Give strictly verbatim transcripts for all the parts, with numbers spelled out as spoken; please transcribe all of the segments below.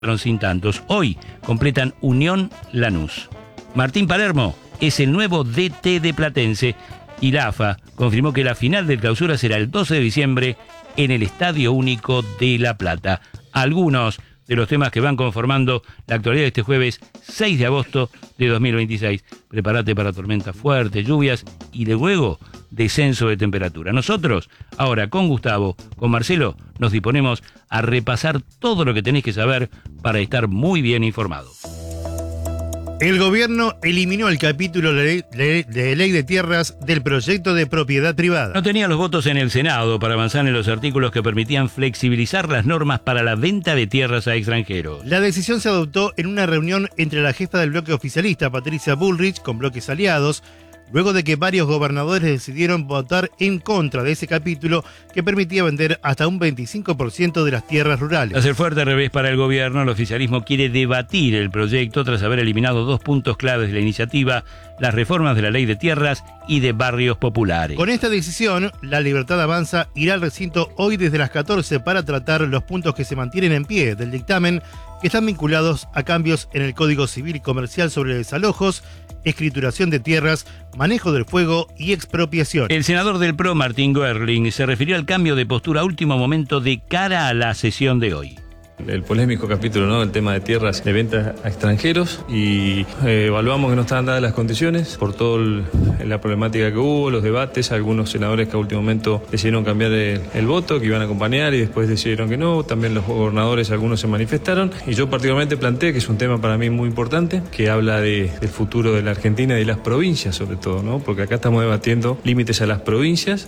sin tantos. Hoy completan Unión Lanús. Martín Palermo es el nuevo D T de Platense y la A F A confirmó que la final del Clausura será el doce de diciembre en el Estadio Único de La Plata. Algunos de los temas que van conformando la actualidad de este jueves seis de agosto de dos mil veintiséis. Prepárate para tormentas fuertes, lluvias y luego descenso de temperatura. Nosotros, ahora con Gustavo, con Marcelo, nos disponemos a repasar todo lo que tenés que saber para estar muy bien informados. El gobierno eliminó el capítulo de ley, de ley de tierras del proyecto de propiedad privada. No tenía los votos en el Senado para avanzar en los artículos que permitían flexibilizar las normas para la venta de tierras a extranjeros. La decisión se adoptó en una reunión entre la jefa del bloque oficialista, Patricia Bullrich, con bloques aliados, luego de que varios gobernadores decidieron votar en contra de ese capítulo que permitía vender hasta un veinticinco por ciento de las tierras rurales. Tras el fuerte revés para el gobierno, el oficialismo quiere debatir el proyecto tras haber eliminado dos puntos claves de la iniciativa, las reformas de la ley de tierras y de barrios populares. Con esta decisión, La Libertad Avanza irá al recinto hoy desde las catorce para tratar los puntos que se mantienen en pie del dictamen, que están vinculados a cambios en el Código Civil y Comercial sobre desalojos, escrituración de tierras, manejo del fuego y expropiación. El senador del P R O, Martín Goerling, se refirió al cambio de postura a último momento de cara a la sesión de hoy. El polémico capítulo, ¿no?, el tema de tierras de venta a extranjeros, y eh, evaluamos que no estaban dadas las condiciones por toda la problemática que hubo, los debates, algunos senadores que a último momento decidieron cambiar el, el voto, que iban a acompañar y después decidieron que no, también los gobernadores algunos se manifestaron y yo particularmente planteé que es un tema para mí muy importante, que habla de, del futuro de la Argentina y de las provincias sobre todo, ¿no?, porque acá estamos debatiendo límites a las provincias.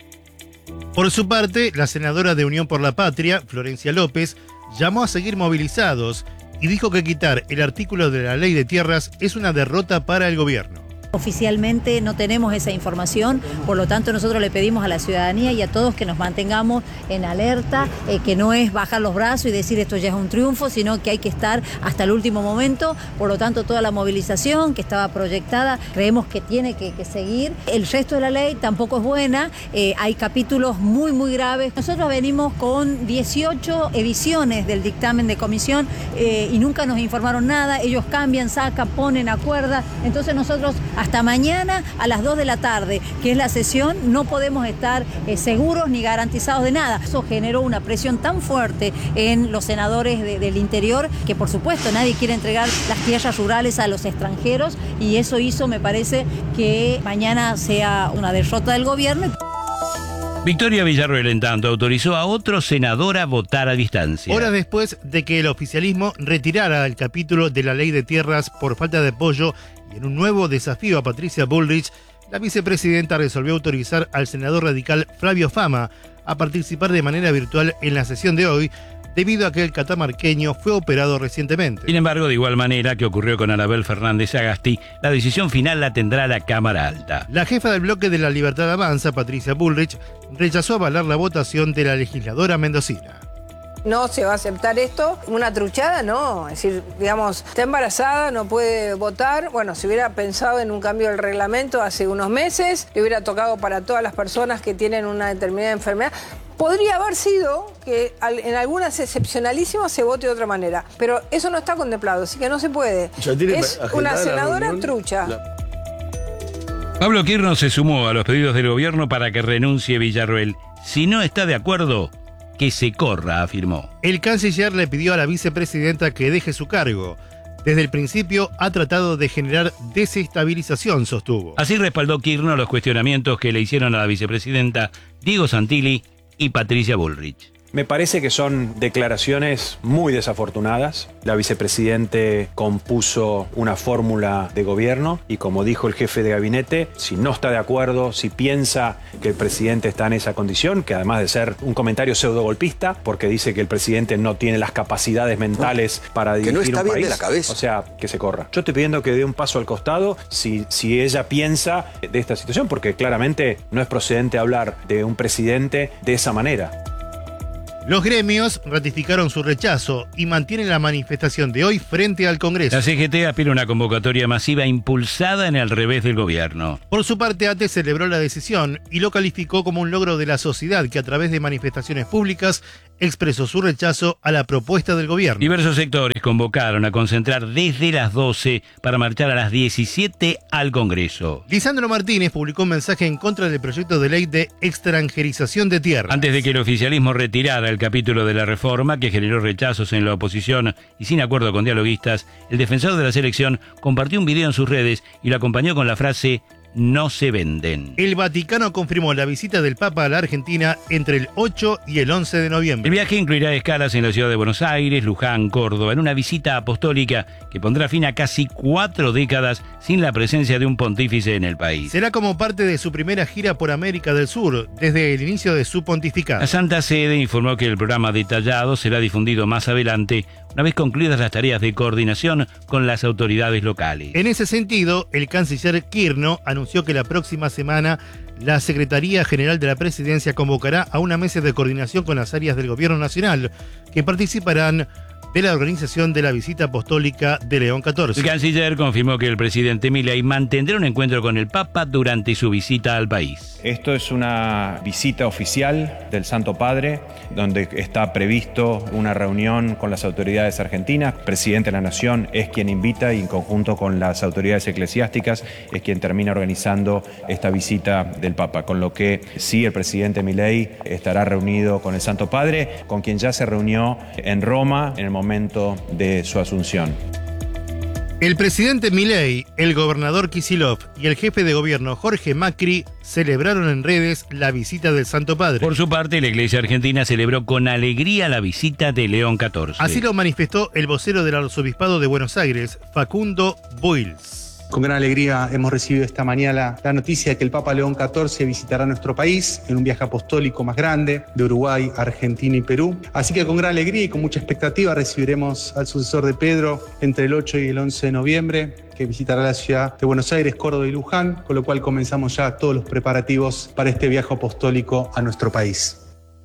Por su parte, la senadora de Unión por la Patria, Florencia López, llamó a seguir movilizados y dijo que quitar el artículo de la ley de tierras es una derrota para el gobierno. Oficialmente no tenemos esa información, por lo tanto nosotros le pedimos a la ciudadanía y a todos que nos mantengamos en alerta, eh, que no es bajar los brazos y decir esto ya es un triunfo, sino que hay que estar hasta el último momento. Por lo tanto, toda la movilización que estaba proyectada creemos que tiene que, que seguir. El resto de la ley tampoco es buena, eh, hay capítulos muy muy graves. Nosotros venimos con dieciocho ediciones del dictamen de comisión eh, y nunca nos informaron nada, ellos cambian, sacan, ponen, acuerdan, entonces nosotros hasta mañana a las dos de la tarde, que es la sesión, no podemos estar eh, seguros ni garantizados de nada. Eso generó una presión tan fuerte en los senadores de, del interior que por supuesto nadie quiere entregar las tierras rurales a los extranjeros y eso hizo, me parece, que mañana sea una derrota del gobierno. Victoria Villarroel, en tanto, autorizó a otro senador a votar a distancia. Horas después de que el oficialismo retirara el capítulo de la ley de tierras por falta de apoyo y en un nuevo desafío a Patricia Bullrich, la vicepresidenta resolvió autorizar al senador radical Flavio Fama a participar de manera virtual en la sesión de hoy, debido a que el catamarqueño fue operado recientemente. Sin embargo, de igual manera que ocurrió con Anabel Fernández Agasti, la decisión final la tendrá la Cámara Alta. La jefa del bloque de La Libertad Avanza, Patricia Bullrich, rechazó avalar la votación de la legisladora mendocina. No se va a aceptar esto, una truchada no, es decir, digamos, está embarazada, no puede votar. Bueno, si hubiera pensado en un cambio del reglamento hace unos meses, le hubiera tocado para todas las personas que tienen una determinada enfermedad. Podría haber sido que en algunas excepcionalísimas se vote de otra manera, pero eso no está contemplado, así que no se puede. Es una senadora trucha. La... Pablo Kirchner se sumó a los pedidos del gobierno para que renuncie Villarroel. Si no está de acuerdo, que se corra, afirmó. El canciller le pidió a la vicepresidenta que deje su cargo. Desde el principio ha tratado de generar desestabilización, sostuvo. Así respaldó Kirchner los cuestionamientos que le hicieron a la vicepresidenta Diego Santilli y Patricia Bullrich. Me parece que son declaraciones muy desafortunadas. La vicepresidente compuso una fórmula de gobierno y, como dijo el jefe de gabinete, si no está de acuerdo, si piensa que el presidente está en esa condición, que además de ser un comentario pseudogolpista, porque dice que el presidente no tiene las capacidades mentales no, para dirigir que no está un bien país, de la cabeza. O sea, que se corra. Yo estoy pidiendo que dé un paso al costado si, si ella piensa de esta situación, porque claramente no es procedente hablar de un presidente de esa manera. Los gremios ratificaron su rechazo y mantienen la manifestación de hoy frente al Congreso. La C G T aspira a una convocatoria masiva impulsada en el revés del gobierno. Por su parte, A T E celebró la decisión y lo calificó como un logro de la sociedad que a través de manifestaciones públicas expresó su rechazo a la propuesta del gobierno. Diversos sectores convocaron a concentrar desde las doce para marchar a las diecisiete al Congreso. Lisandro Martínez publicó un mensaje en contra del proyecto de ley de extranjerización de tierras. Antes de que el oficialismo retirara el capítulo de la reforma, que generó rechazos en la oposición y sin acuerdo con dialoguistas, el defensor de la selección compartió un video en sus redes y lo acompañó con la frase "no se venden". El Vaticano confirmó la visita del Papa a la Argentina entre el ocho y el once de noviembre. El viaje incluirá escalas en la ciudad de Buenos Aires, Luján, Córdoba, en una visita apostólica que pondrá fin a casi cuatro décadas sin la presencia de un pontífice en el país. Será como parte de su primera gira por América del Sur, desde el inicio de su pontificado. La Santa Sede informó que el programa detallado será difundido más adelante, una vez concluidas las tareas de coordinación con las autoridades locales. En ese sentido, el canciller Kirchner anunció que la próxima semana la Secretaría General de la Presidencia convocará a una mesa de coordinación con las áreas del Gobierno Nacional que participarán de la organización de la visita apostólica de León catorce. El canciller confirmó que el presidente Milei mantendrá un encuentro con el Papa durante su visita al país. Esto es una visita oficial del Santo Padre, donde está previsto una reunión con las autoridades argentinas. El presidente de la Nación es quien invita y en conjunto con las autoridades eclesiásticas es quien termina organizando esta visita del Papa. Con lo que sí, el presidente Milei estará reunido con el Santo Padre, con quien ya se reunió en Roma en el momento momento de su asunción. El presidente Milei, el gobernador Kicillof y el jefe de gobierno Jorge Macri celebraron en redes la visita del Santo Padre. Por su parte, la Iglesia Argentina celebró con alegría la visita de León catorce. Así lo manifestó el vocero del Arzobispado de Buenos Aires, Facundo Boils. Con gran alegría hemos recibido esta mañana la noticia de que el Papa León catorce visitará nuestro país en un viaje apostólico más grande de Uruguay, Argentina y Perú. Así que con gran alegría y con mucha expectativa recibiremos al sucesor de Pedro entre el ocho y el once de noviembre, que visitará la ciudad de Buenos Aires, Córdoba y Luján, con lo cual comenzamos ya todos los preparativos para este viaje apostólico a nuestro país.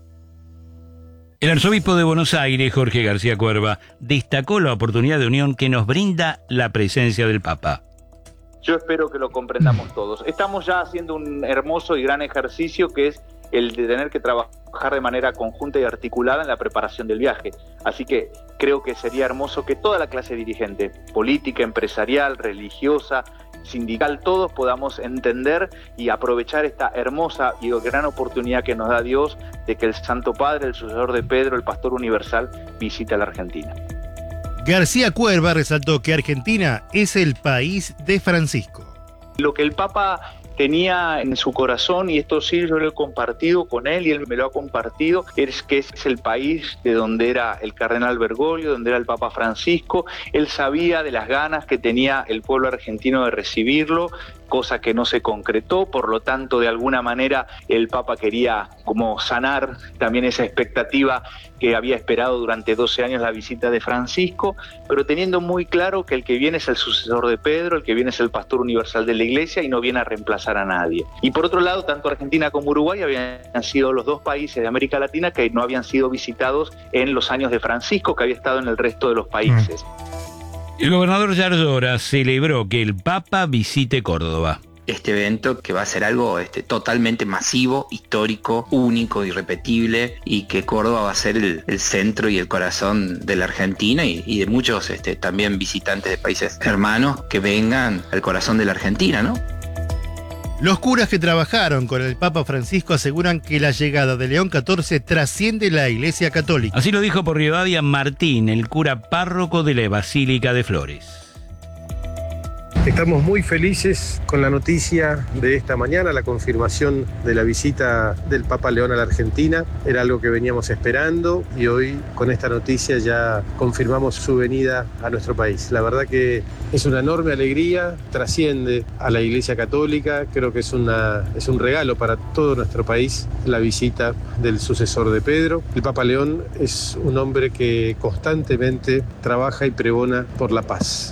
El arzobispo de Buenos Aires, Jorge García Cuerva, destacó la oportunidad de unión que nos brinda la presencia del Papa. Yo espero que lo comprendamos todos. Estamos ya haciendo un hermoso y gran ejercicio que es el de tener que trabajar de manera conjunta y articulada en la preparación del viaje. Así que creo que sería hermoso que toda la clase dirigente, política, empresarial, religiosa, sindical, todos podamos entender y aprovechar esta hermosa y gran oportunidad que nos da Dios de que el Santo Padre, el sucesor de Pedro, el pastor universal, visite a la Argentina. García Cuerva resaltó que Argentina es el país de Francisco. Lo que el Papa tenía en su corazón, y esto sí yo lo he compartido con él y él me lo ha compartido, es que es el país de donde era el cardenal Bergoglio, donde era el Papa Francisco. Él sabía de las ganas que tenía el pueblo argentino de recibirlo, cosa que no se concretó, por lo tanto de alguna manera el Papa quería como sanar también esa expectativa que había esperado durante doce años la visita de Francisco, pero teniendo muy claro que el que viene es el sucesor de Pedro, el que viene es el pastor universal de la Iglesia y no viene a reemplazar a nadie. Y por otro lado, tanto Argentina como Uruguay habían sido los dos países de América Latina que no habían sido visitados en los años de Francisco, que había estado en el resto de los países. El gobernador Yardora celebró que el Papa visite Córdoba. Este evento que va a ser algo este, totalmente masivo, histórico, único, irrepetible, y que Córdoba va a ser el, el centro y el corazón de la Argentina y, y de muchos este, también visitantes de países hermanos que vengan al corazón de la Argentina, ¿no? Los curas que trabajaron con el Papa Francisco aseguran que la llegada de León catorce trasciende la Iglesia Católica. Así lo dijo por Rivadavia Martín, el cura párroco de la Basílica de Flores. Estamos muy felices con la noticia de esta mañana, la confirmación de la visita del Papa León a la Argentina. Era algo que veníamos esperando y hoy con esta noticia ya confirmamos su venida a nuestro país. La verdad que es una enorme alegría, trasciende a la Iglesia Católica. Creo que es, una, es un regalo para todo nuestro país la visita del sucesor de Pedro. El Papa León es un hombre que constantemente trabaja y pregona por la paz.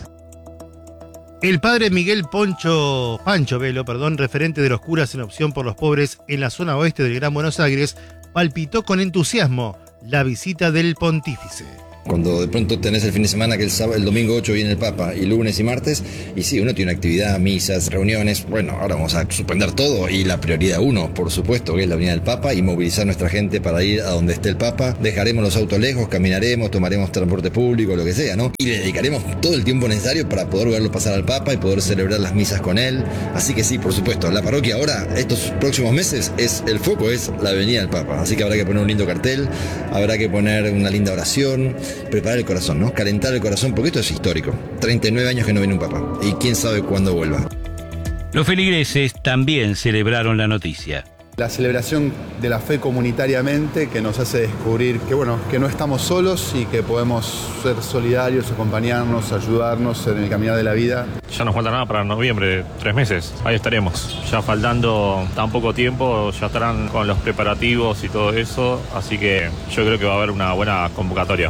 El padre Miguel Poncho, Pancho Velo, perdón, referente de los curas en Opción por los Pobres en la zona oeste del Gran Buenos Aires, palpitó con entusiasmo la visita del pontífice. Cuando de pronto tenés el fin de semana que el, sábado, el domingo ocho viene el Papa y lunes y martes, y sí, uno tiene una actividad, misas, reuniones, bueno, ahora vamos a suspender todo y la prioridad uno, por supuesto, que es la venida del Papa y movilizar a nuestra gente para ir a donde esté el Papa, dejaremos los autos lejos, caminaremos, tomaremos transporte público, lo que sea, ¿no? Y le dedicaremos todo el tiempo necesario para poder verlo pasar al Papa y poder celebrar las misas con él, así que sí, por supuesto, la parroquia ahora, estos próximos meses, es el foco es la venida del Papa, así que habrá que poner un lindo cartel, habrá que poner una linda oración, preparar el corazón, ¿no? Calentar el corazón, porque esto es histórico. treinta y nueve años que no viene un papa. Y quién sabe cuándo vuelva. Los feligreses también celebraron la noticia. La celebración de la fe comunitariamente que nos hace descubrir que, bueno, que no estamos solos y que podemos ser solidarios, acompañarnos, ayudarnos en el caminar de la vida. Ya no falta nada para noviembre, tres meses, ahí estaremos. Ya faltando tan poco tiempo, ya estarán con los preparativos y todo eso, así que yo creo que va a haber una buena convocatoria.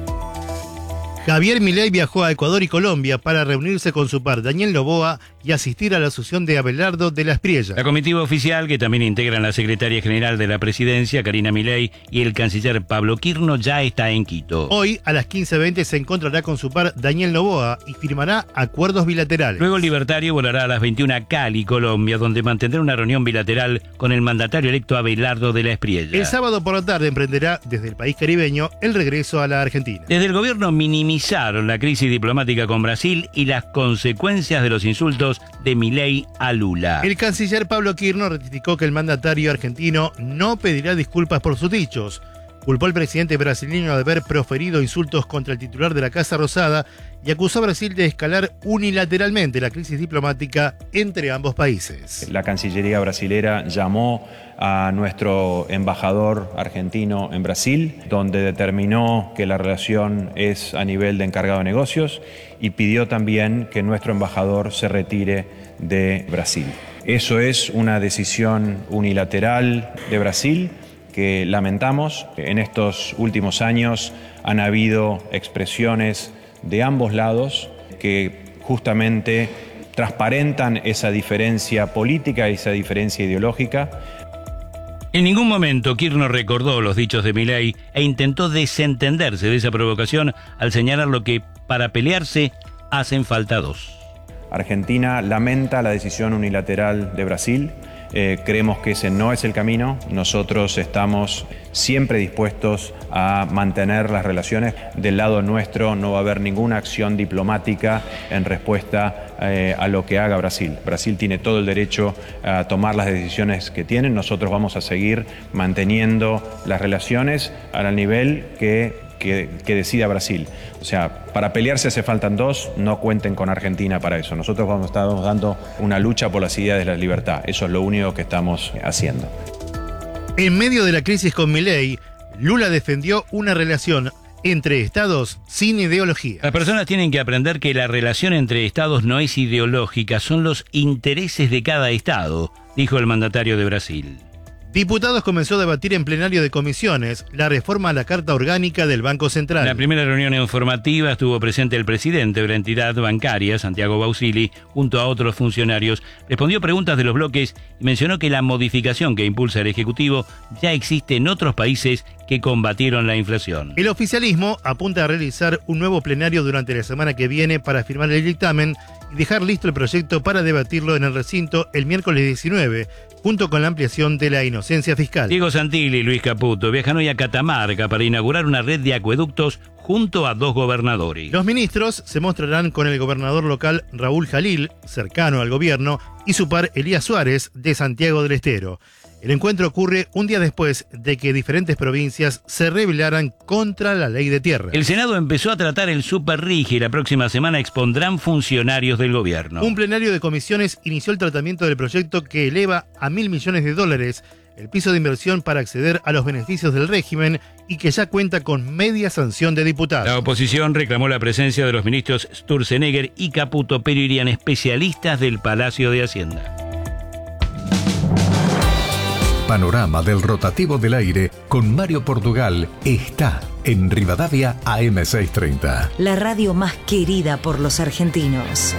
Javier Milei viajó a Ecuador y Colombia para reunirse con su par Daniel Noboa y asistir a la asunción de Abelardo de la Espriella. La comitiva oficial, que también integran la secretaria general de la presidencia, Karina Milei, y el canciller Pablo Quirno, ya está en Quito. Hoy, a las quince veinte, se encontrará con su par Daniel Noboa y firmará acuerdos bilaterales. Luego el libertario volará a las veintiuna a Cali, Colombia, donde mantendrá una reunión bilateral con el mandatario electo Abelardo de la Espriella. El sábado por la tarde emprenderá desde el país caribeño el regreso a la Argentina. Desde el gobierno minimizaron la crisis diplomática con Brasil y las consecuencias de los insultos de Milei a Lula. El canciller Pablo Quirno ratificó que el mandatario argentino no pedirá disculpas por sus dichos. Culpó al presidente brasileño de haber proferido insultos contra el titular de la Casa Rosada y acusó a Brasil de escalar unilateralmente la crisis diplomática entre ambos países. La Cancillería brasilera llamó a nuestro embajador argentino en Brasil, donde determinó que la relación es a nivel de encargado de negocios y pidió también que nuestro embajador se retire de Brasil. Eso es una decisión unilateral de Brasil que lamentamos. En estos últimos años han habido expresiones de ambos lados que justamente transparentan esa diferencia política, esa diferencia ideológica. En ningún momento Quirno recordó los dichos de Milei e intentó desentenderse de esa provocación al señalar lo que, para pelearse, hacen falta dos. Argentina lamenta la decisión unilateral de Brasil. Eh, creemos que ese no es el camino. Nosotros estamos siempre dispuestos a mantener las relaciones. Del lado nuestro no va a haber ninguna acción diplomática en respuesta eh, a lo que haga Brasil. Brasil tiene todo el derecho a tomar las decisiones que tienen. Nosotros vamos a seguir manteniendo las relaciones al nivel que Que, que decida Brasil. O sea, para pelearse hace faltan dos, no cuenten con Argentina para eso. Nosotros vamos, estamos dando una lucha por las ideas de la libertad. Eso es lo único que estamos haciendo. En medio de la crisis con Milei, Lula defendió una relación entre estados sin ideología. Las personas tienen que aprender que la relación entre estados no es ideológica, son los intereses de cada estado, dijo el mandatario de Brasil. Diputados comenzó a debatir en plenario de comisiones la reforma a la Carta Orgánica del Banco Central. En la primera reunión informativa estuvo presente el presidente de la entidad bancaria, Santiago Bausili, junto a otros funcionarios. Respondió preguntas de los bloques y mencionó que la modificación que impulsa el Ejecutivo ya existe en otros países que combatieron la inflación. El oficialismo apunta a realizar un nuevo plenario durante la semana que viene para firmar el dictamen y dejar listo el proyecto para debatirlo en el recinto el miércoles diecinueve, junto con la ampliación de la inocencia fiscal. Diego Santilli y Luis Caputo viajan hoy a Catamarca para inaugurar una red de acueductos junto a dos gobernadores. Los ministros se mostrarán con el gobernador local Raúl Jalil, cercano al gobierno, y su par Elías Suárez, de Santiago del Estero. El encuentro ocurre un día después de que diferentes provincias se rebelaran contra la ley de tierra. El Senado empezó a tratar el Superrigi y la próxima semana expondrán funcionarios del gobierno. Un plenario de comisiones inició el tratamiento del proyecto que eleva a mil millones de dólares el piso de inversión para acceder a los beneficios del régimen y que ya cuenta con media sanción de diputados. La oposición reclamó la presencia de los ministros Sturzenegger y Caputo, pero irían especialistas del Palacio de Hacienda. Panorama del rotativo del aire con Mario Portugal está en Rivadavia A M seiscientos treinta. La radio más querida por los argentinos.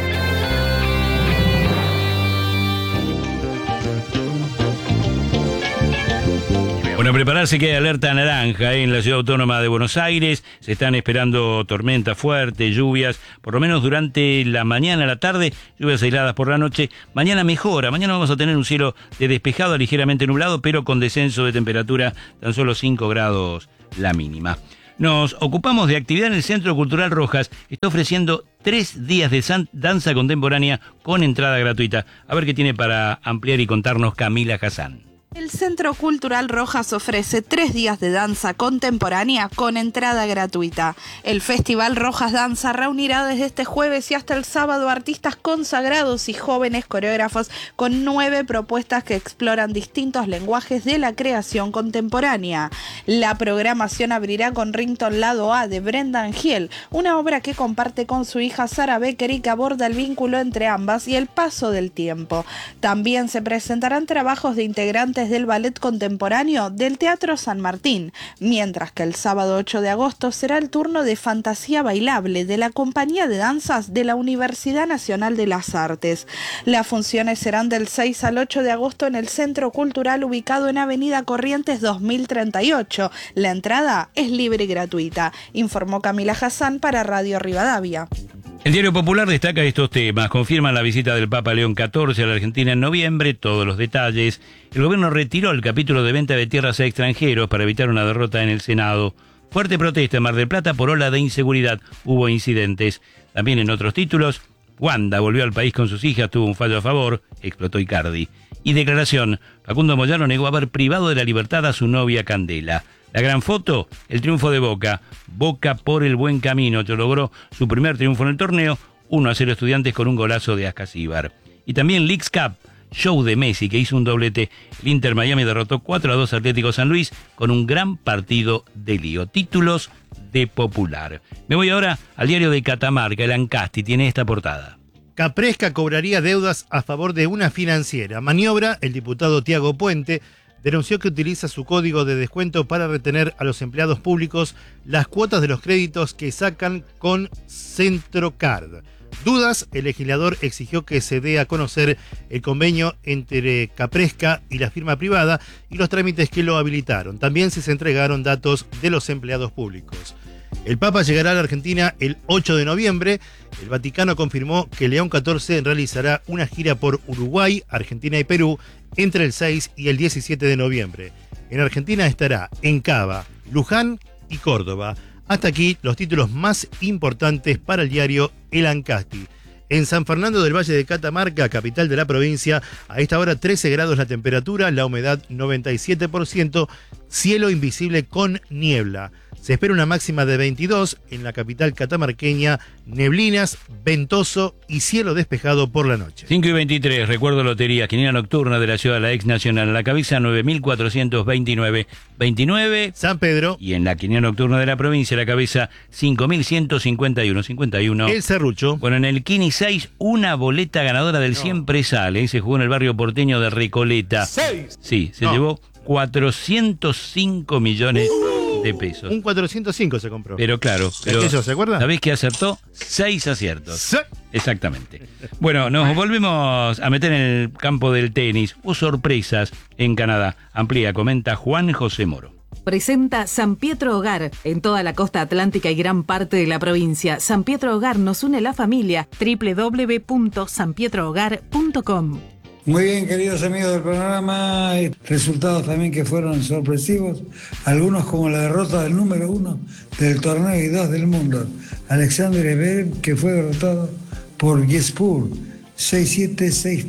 Bueno, prepararse que hay alerta naranja ¿eh? en la Ciudad Autónoma de Buenos Aires. Se están esperando tormentas fuertes, lluvias, por lo menos durante la mañana, la tarde, lluvias aisladas por la noche. Mañana mejora, mañana vamos a tener un cielo de despejado, ligeramente nublado, pero con descenso de temperatura, tan solo cinco grados la mínima. Nos ocupamos de actividad en el Centro Cultural Rojas. Está ofreciendo tres días de danza contemporánea con entrada gratuita. A ver qué tiene para ampliar y contarnos Camila Hassan. El Centro Cultural Rojas ofrece tres días de danza contemporánea con entrada gratuita. El Festival Rojas Danza reunirá desde este jueves y hasta el sábado artistas consagrados y jóvenes coreógrafos con nueve propuestas que exploran distintos lenguajes de la creación contemporánea. La programación abrirá con Rington Lado A de Brendan Hill, una obra que comparte con su hija Sarah Becker y que aborda el vínculo entre ambas y el paso del tiempo. También se presentarán trabajos de integrantes del ballet contemporáneo del Teatro San Martín, mientras que el sábado ocho de agosto será el turno de Fantasía Bailable de la Compañía de Danzas de la Universidad Nacional de las Artes. Las funciones serán del seis al ocho de agosto en el Centro Cultural ubicado en Avenida Corrientes dos mil treinta y ocho. La entrada es libre y gratuita, informó Camila Hassan para Radio Rivadavia. El Diario Popular destaca estos temas. Confirman la visita del Papa León catorce a la Argentina en noviembre, todos los detalles. El gobierno retiró el capítulo de venta de tierras a extranjeros para evitar una derrota en el Senado. Fuerte protesta en Mar del Plata por ola de inseguridad. Hubo incidentes. También en otros títulos, Wanda volvió al país con sus hijas, tuvo un fallo a favor, explotó Icardi. Y declaración, Facundo Moyano negó haber privado de la libertad a su novia Candela. La gran foto, el triunfo de Boca. Boca por el buen camino, que logró su primer triunfo en el torneo, uno a cero Estudiantes con un golazo de Ascasíbar. Y también Leagues Cup, show de Messi, que hizo un doblete. El Inter Miami derrotó cuatro a dos Atlético San Luis con un gran partido de lío. Títulos de Popular. Me voy ahora al diario de Catamarca, el Ancasti, tiene esta portada. Capresca cobraría deudas a favor de una financiera. Maniobra, el diputado Tiago Puente denunció que utiliza su código de descuento para retener a los empleados públicos las cuotas de los créditos que sacan con Centrocard. Dudas, el legislador exigió que se dé a conocer el convenio entre Capresca y la firma privada y los trámites que lo habilitaron. También se entregaron datos de los empleados públicos. El Papa llegará a la Argentina el ocho de noviembre. El Vaticano confirmó que León catorce realizará una gira por Uruguay, Argentina y Perú entre el seis y el diecisiete de noviembre. En Argentina estará en Cava, Luján y Córdoba. Hasta aquí los títulos más importantes para el diario El Ancasti. En San Fernando del Valle de Catamarca, capital de la provincia, a esta hora trece grados la temperatura, la humedad noventa y siete por ciento, cielo invisible con niebla. Se espera una máxima de veintidós en la capital catamarqueña, neblinas, ventoso y cielo despejado por la noche. cinco y veintitrés, recuerdo lotería, quiniela nocturna de la ciudad de la ex nacional, en la cabeza nueve mil cuatrocientos veintinueve, veintinueve San Pedro, y en la quiniela nocturna de la provincia, la cabeza cinco mil ciento cincuenta y uno, cincuenta y uno. El Serrucho. Bueno, en el Kini seis, una boleta ganadora del no. Siempre Sale, se jugó en el barrio porteño de Recoleta. ¿Seis? Sí, se no. llevó cuatrocientos cinco millones uh, de pesos. Un cuatrocientos cinco se compró. Pero claro, pero ¿Aquello, se acuerda? ¿Sabés que acertó? Seis aciertos. Sí. Exactamente. Bueno, nos volvemos a meter en el campo del tenis. Hubo sorpresas en Canadá. Amplía, comenta Juan José Moro. Presenta San Pietro Hogar en toda la costa atlántica y gran parte de la provincia. San Pietro Hogar nos une la familia. doble u doble u doble u punto san pietro hogar punto com. Muy bien, queridos amigos del programa, resultados también que fueron sorpresivos, algunos como la derrota del número uno del torneo y dos del mundo, Alexander Zverev, que fue derrotado por Gespur, seis siete, seis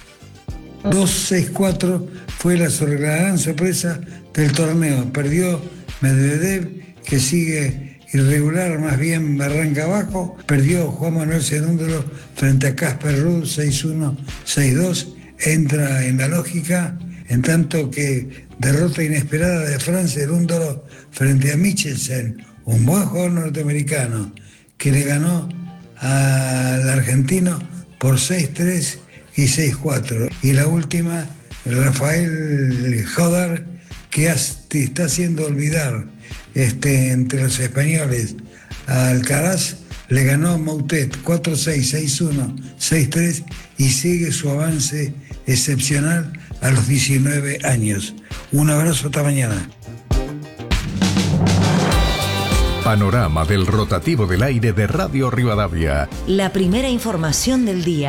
dos, seis cuatro, fue la, la gran sorpresa del torneo. Perdió Medvedev, que sigue irregular, más bien arranca abajo, perdió Juan Manuel Cerúndolo frente a Casper Ruud, seis uno, seis dos, entra en la lógica, en tanto que derrota inesperada de Fran Cerúndolo frente a Michelsen, un buen jugador norteamericano, que le ganó al argentino por seis tres y seis cuatro. Y la última, Rafael Jodar, que está haciendo olvidar este, entre los españoles a Alcaraz, le ganó a Moutet cuatro seis, seis uno, seis tres y sigue su avance excepcional a los diecinueve años. Un abrazo, hasta mañana. Panorama del rotativo del aire de Radio Rivadavia. La primera información del día.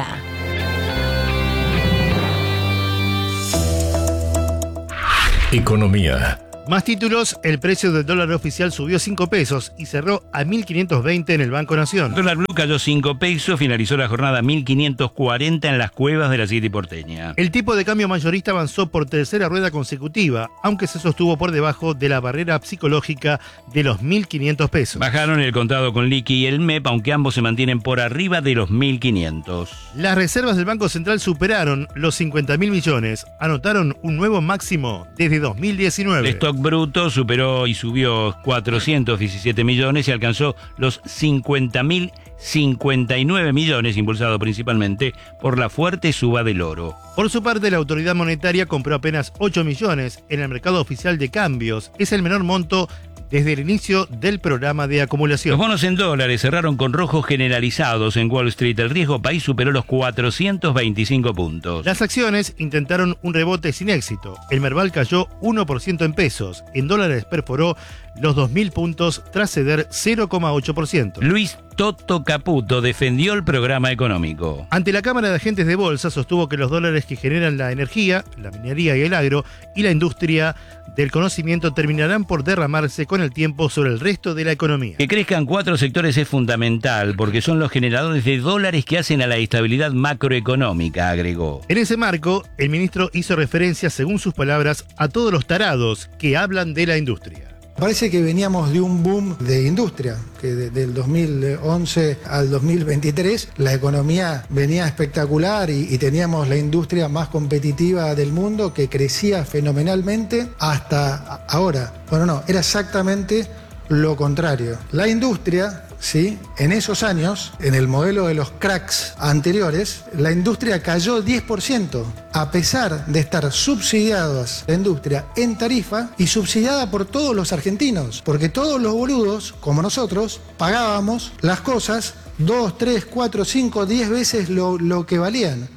Economía. Más títulos, el precio del dólar oficial subió cinco pesos y cerró a mil quinientos veinte en el Banco Nación. El dólar blue cayó cinco pesos, finalizó la jornada a mil quinientos cuarenta en las cuevas de la City porteña. El tipo de cambio mayorista avanzó por tercera rueda consecutiva, aunque se sostuvo por debajo de la barrera psicológica de los mil quinientos pesos. Bajaron el contado con liqui y el M E P, aunque ambos se mantienen por arriba de los mil quinientos. Las reservas del Banco Central superaron los cincuenta mil millones, anotaron un nuevo máximo desde dos mil diecinueve. El stock bruto superó y subió cuatrocientos diecisiete millones y alcanzó los cincuenta mil cincuenta y nueve millones, impulsado principalmente por la fuerte suba del oro. Por su parte, la autoridad monetaria compró apenas ocho millones en el mercado oficial de cambios. Es el menor monto desde el inicio del programa de acumulación. Los bonos en dólares cerraron con rojos generalizados en Wall Street. El riesgo país superó los cuatrocientos veinticinco puntos. Las acciones intentaron un rebote sin éxito. El Merval cayó uno por ciento en pesos. En dólares perforó los dos mil puntos tras ceder cero coma ocho por ciento. Luis Toto Caputo defendió el programa económico. Ante la Cámara de Agentes de Bolsa sostuvo que los dólares que generan la energía, la minería y el agro y la industria del conocimiento terminarán por derramarse con el tiempo sobre el resto de la economía. Que crezcan cuatro sectores es fundamental porque son los generadores de dólares que hacen a la estabilidad macroeconómica, agregó. En ese marco, el ministro hizo referencia, según sus palabras, a todos los tarados que hablan de la industria. Parece que veníamos de un boom de industria, que de, del dos mil once al dos mil veintitrés la economía venía espectacular y, y teníamos la industria más competitiva del mundo que crecía fenomenalmente hasta ahora. Bueno, no, era exactamente lo contrario. La industria... Sí, en esos años, en el modelo de los cracks anteriores, la industria cayó diez por ciento, a pesar de estar subsidiadas la industria en tarifa y subsidiada por todos los argentinos, porque todos los boludos, como nosotros, pagábamos las cosas dos, tres, cuatro, cinco, diez veces lo, lo que valían.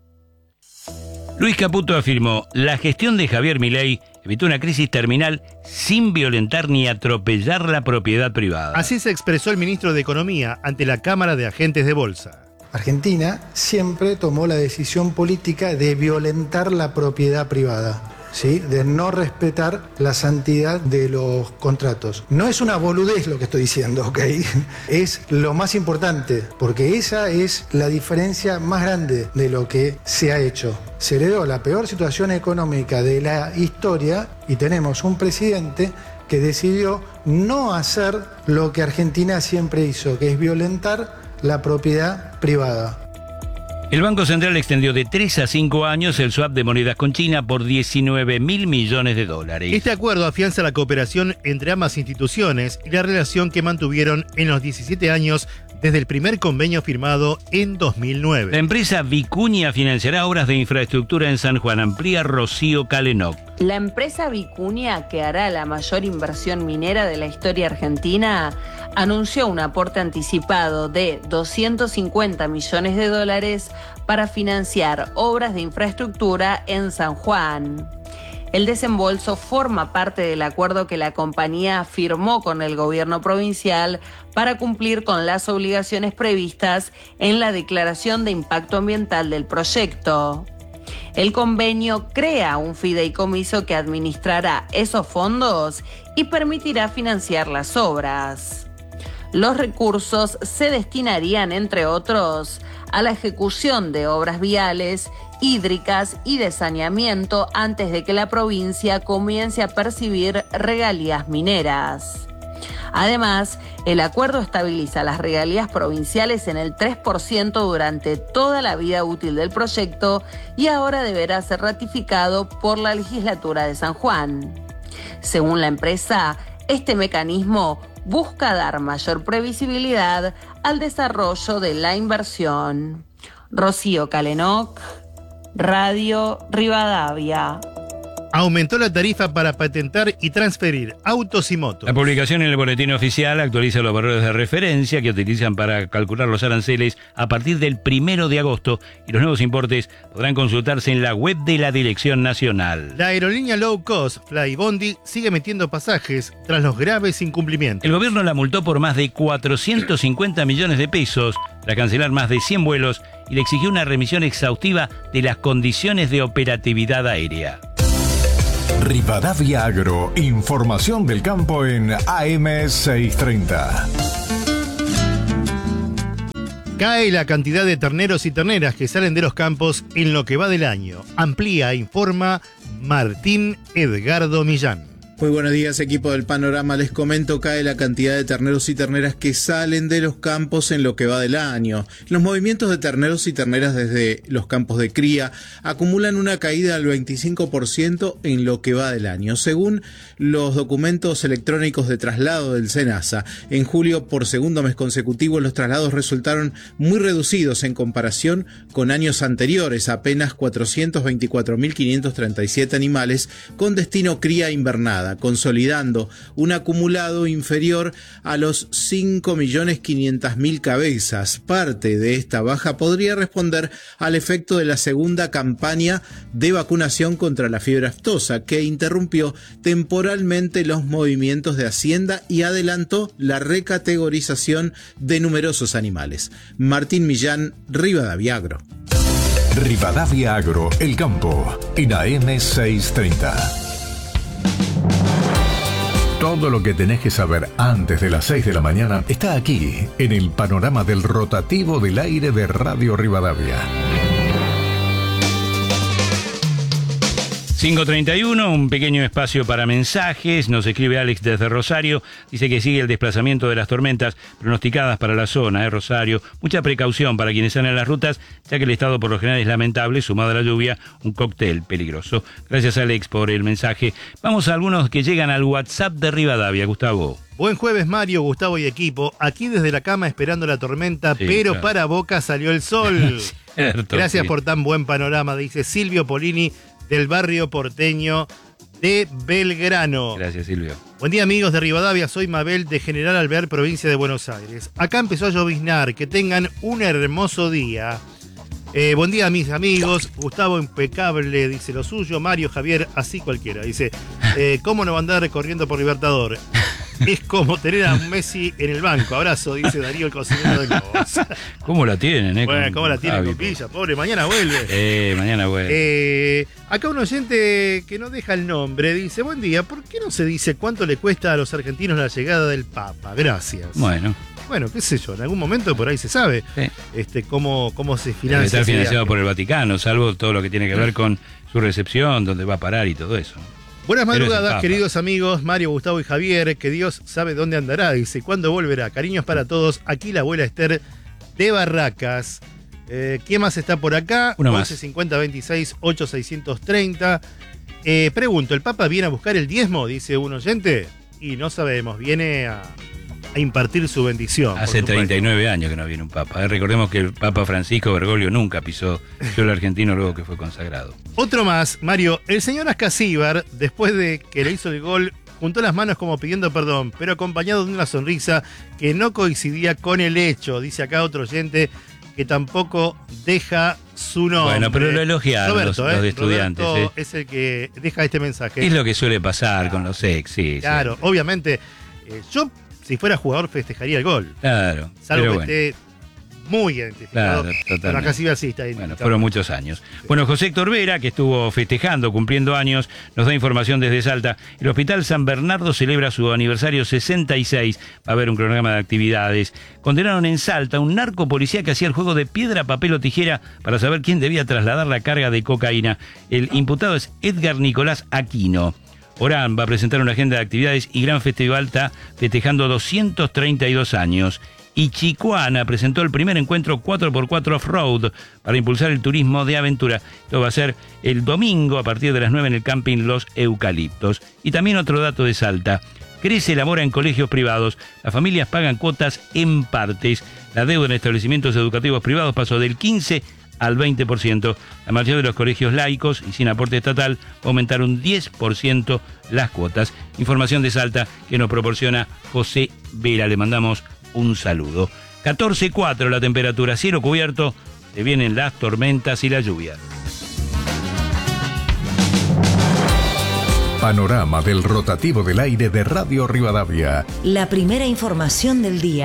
Luis Caputo afirmó, la gestión de Javier Milei evitó una crisis terminal sin violentar ni atropellar la propiedad privada. Así se expresó el ministro de Economía ante la Cámara de Agentes de Bolsa. Argentina siempre tomó la decisión política de violentar la propiedad privada, ¿sí? De no respetar la santidad de los contratos. No es una boludez lo que estoy diciendo, ¿ok? Es lo más importante, porque esa es la diferencia más grande de lo que se ha hecho. Se heredó la peor situación económica de la historia y tenemos un presidente que decidió no hacer lo que Argentina siempre hizo, que es violentar la propiedad privada. El Banco Central extendió de tres a cinco años el swap de monedas con China por diecinueve mil millones de dólares. Este acuerdo afianza la cooperación entre ambas instituciones y la relación que mantuvieron en los diecisiete años desde el primer convenio firmado en dos mil nueve. La empresa Vicuña financiará obras de infraestructura en San Juan, amplía Rocío Calenoc. La empresa Vicuña, que hará la mayor inversión minera de la historia argentina, anunció un aporte anticipado de doscientos cincuenta millones de dólares para financiar obras de infraestructura en San Juan. El desembolso forma parte del acuerdo que la compañía firmó con el gobierno provincial para cumplir con las obligaciones previstas en la declaración de impacto ambiental del proyecto. El convenio crea un fideicomiso que administrará esos fondos y permitirá financiar las obras. Los recursos se destinarían, entre otros, a la ejecución de obras viales, hídricas y de saneamiento antes de que la provincia comience a percibir regalías mineras. Además, el acuerdo estabiliza las regalías provinciales en el tres por ciento durante toda la vida útil del proyecto y ahora deberá ser ratificado por la legislatura de San Juan. Según la empresa, este mecanismo busca dar mayor previsibilidad al desarrollo de la inversión. Rocío Calenoc, Radio Rivadavia. Aumentó la tarifa para patentar y transferir autos y motos. La publicación en el boletín oficial actualiza los valores de referencia que utilizan para calcular los aranceles a partir del primero de agosto y los nuevos importes podrán consultarse en la web de la Dirección Nacional. La aerolínea low cost Flybondi sigue metiendo pasajes tras los graves incumplimientos. El gobierno la multó por más de cuatrocientos cincuenta millones de pesos tras cancelar más de cien vuelos y le exigió una remisión exhaustiva de las condiciones de operatividad aérea. Rivadavia Agro, información del campo en A M seiscientos treinta. Cae la cantidad de terneros y terneras que salen de los campos en lo que va del año. Amplía, informa Martín Edgardo Millán. Muy buenos días, equipo del Panorama. Les comento, cae la cantidad de terneros y terneras que salen de los campos en lo que va del año. Los movimientos de terneros y terneras desde los campos de cría acumulan una caída del veinticinco por ciento en lo que va del año, según los documentos electrónicos de traslado del SENASA. En julio, por segundo mes consecutivo, los traslados resultaron muy reducidos en comparación con años anteriores, apenas cuatrocientos veinticuatro mil quinientos treinta y siete animales con destino cría invernada, consolidando un acumulado inferior a los cinco millones quinientas mil cabezas. Parte de esta baja podría responder al efecto de la segunda campaña de vacunación contra la fiebre aftosa, que interrumpió temporalmente los movimientos de Hacienda y adelantó la recategorización de numerosos animales. Martín Millán, Rivadavia Agro. Rivadavia Agro, el campo, en A M seiscientos treinta. Todo lo que tenés que saber antes de las seis de la mañana está aquí, en el panorama del rotativo del aire de Radio Rivadavia. cinco treinta y uno, un pequeño espacio para mensajes. Nos escribe Alex desde Rosario. Dice que sigue el desplazamiento de las tormentas pronosticadas para la zona de Rosario. Mucha precaución para quienes salen a las rutas, ya que el estado por lo general es lamentable, sumado a la lluvia, un cóctel peligroso. Gracias, Alex, por el mensaje. Vamos a algunos que llegan al WhatsApp de Rivadavia. Gustavo. Buen jueves, Mario, Gustavo y equipo. Aquí desde la cama esperando la tormenta, sí, pero claro, para Boca salió el sol. Cierto, Gracias sí. por tan buen panorama, dice Silvio Polini, del barrio porteño de Belgrano. Gracias, Silvio. Buen día, amigos de Rivadavia. Soy Mabel de General Alvear, provincia de Buenos Aires. Acá empezó a lloviznar. Que tengan un hermoso día. Eh, buen día, mis amigos. Gustavo, impecable, dice lo suyo. Mario, Javier, así cualquiera. Dice, eh, ¿cómo no va a andar corriendo por Libertador? Es como tener a Messi en el banco. Abrazo, dice Darío, el cocinero de Lobos. ¿Cómo la tienen, eh? Bueno, ¿cómo la tienen, Copilla? Pobre, mañana vuelve. Eh, mañana vuelve. Eh, acá un oyente que no deja el nombre dice, buen día, ¿por qué no se dice cuánto le cuesta a los argentinos la llegada del Papa? Gracias. Bueno. Bueno, qué sé yo, en algún momento por ahí se sabe sí. este, cómo, cómo se financia. Debe estar financiado por el Vaticano, salvo todo lo que tiene que ver con su recepción, dónde va a parar y todo eso. Buenas madrugadas, queridos amigos, Mario, Gustavo y Javier, que Dios sabe dónde andará, dice, ¿cuándo volverá? Cariños para todos, aquí la abuela Esther de Barracas. Eh, ¿Quién más está por acá? Uno once cincuenta veintiséis ocho seiscientos treinta. Eh, pregunto, ¿el Papa viene a buscar el diezmo? Dice un oyente. Y no sabemos, viene a, a impartir su bendición. Hace treinta y nueve años que no viene un Papa. Eh, recordemos que el Papa Francisco Bergoglio nunca pisó suelo argentino luego que fue consagrado. Otro más, Mario. El señor Ascasíbar, después de que le hizo el gol, juntó las manos como pidiendo perdón, pero acompañado de una sonrisa que no coincidía con el hecho. Dice acá otro oyente que tampoco deja su nombre. Bueno, pero lo elogiaron Roberto, los, eh, los estudiantes. Roberto eh. es el que deja este mensaje. Es lo que suele pasar con los ex, sí. Claro, sí. obviamente. Eh, yo, si fuera jugador, festejaría el gol. Claro. Salvo que bueno. esté muy identificado. Claro, totalmente. Pero acá sí así está identificado. Bueno, fueron muchos años. Sí. Bueno, José Héctor Vera, que estuvo festejando, cumpliendo años, nos da información desde Salta. El Hospital San Bernardo celebra su aniversario sesenta y seis. Va a haber un cronograma de actividades. Condenaron en Salta a un narco policía que hacía el juego de piedra, papel o tijera para saber quién debía trasladar la carga de cocaína. El imputado es Edgar Nicolás Aquino. Orán va a presentar una agenda de actividades y Gran Festival está festejando doscientos treinta y dos años. Y Chicoana presentó el primer encuentro cuatro por cuatro Off-Road para impulsar el turismo de aventura. Esto va a ser el domingo a partir de las nueve en el camping Los Eucaliptos. Y también otro dato de Salta. Crece la mora en colegios privados. Las familias pagan cuotas en partes. La deuda en establecimientos educativos privados pasó del quince al veinte por ciento. La mayoría de los colegios laicos y sin aporte estatal aumentaron diez por ciento las cuotas. Información de Salta que nos proporciona José Vera. Le mandamos un saludo. catorce cuatro la temperatura, cielo cubierto, se vienen las tormentas y la lluvia. Panorama del rotativo del aire de Radio Rivadavia. La primera información del día.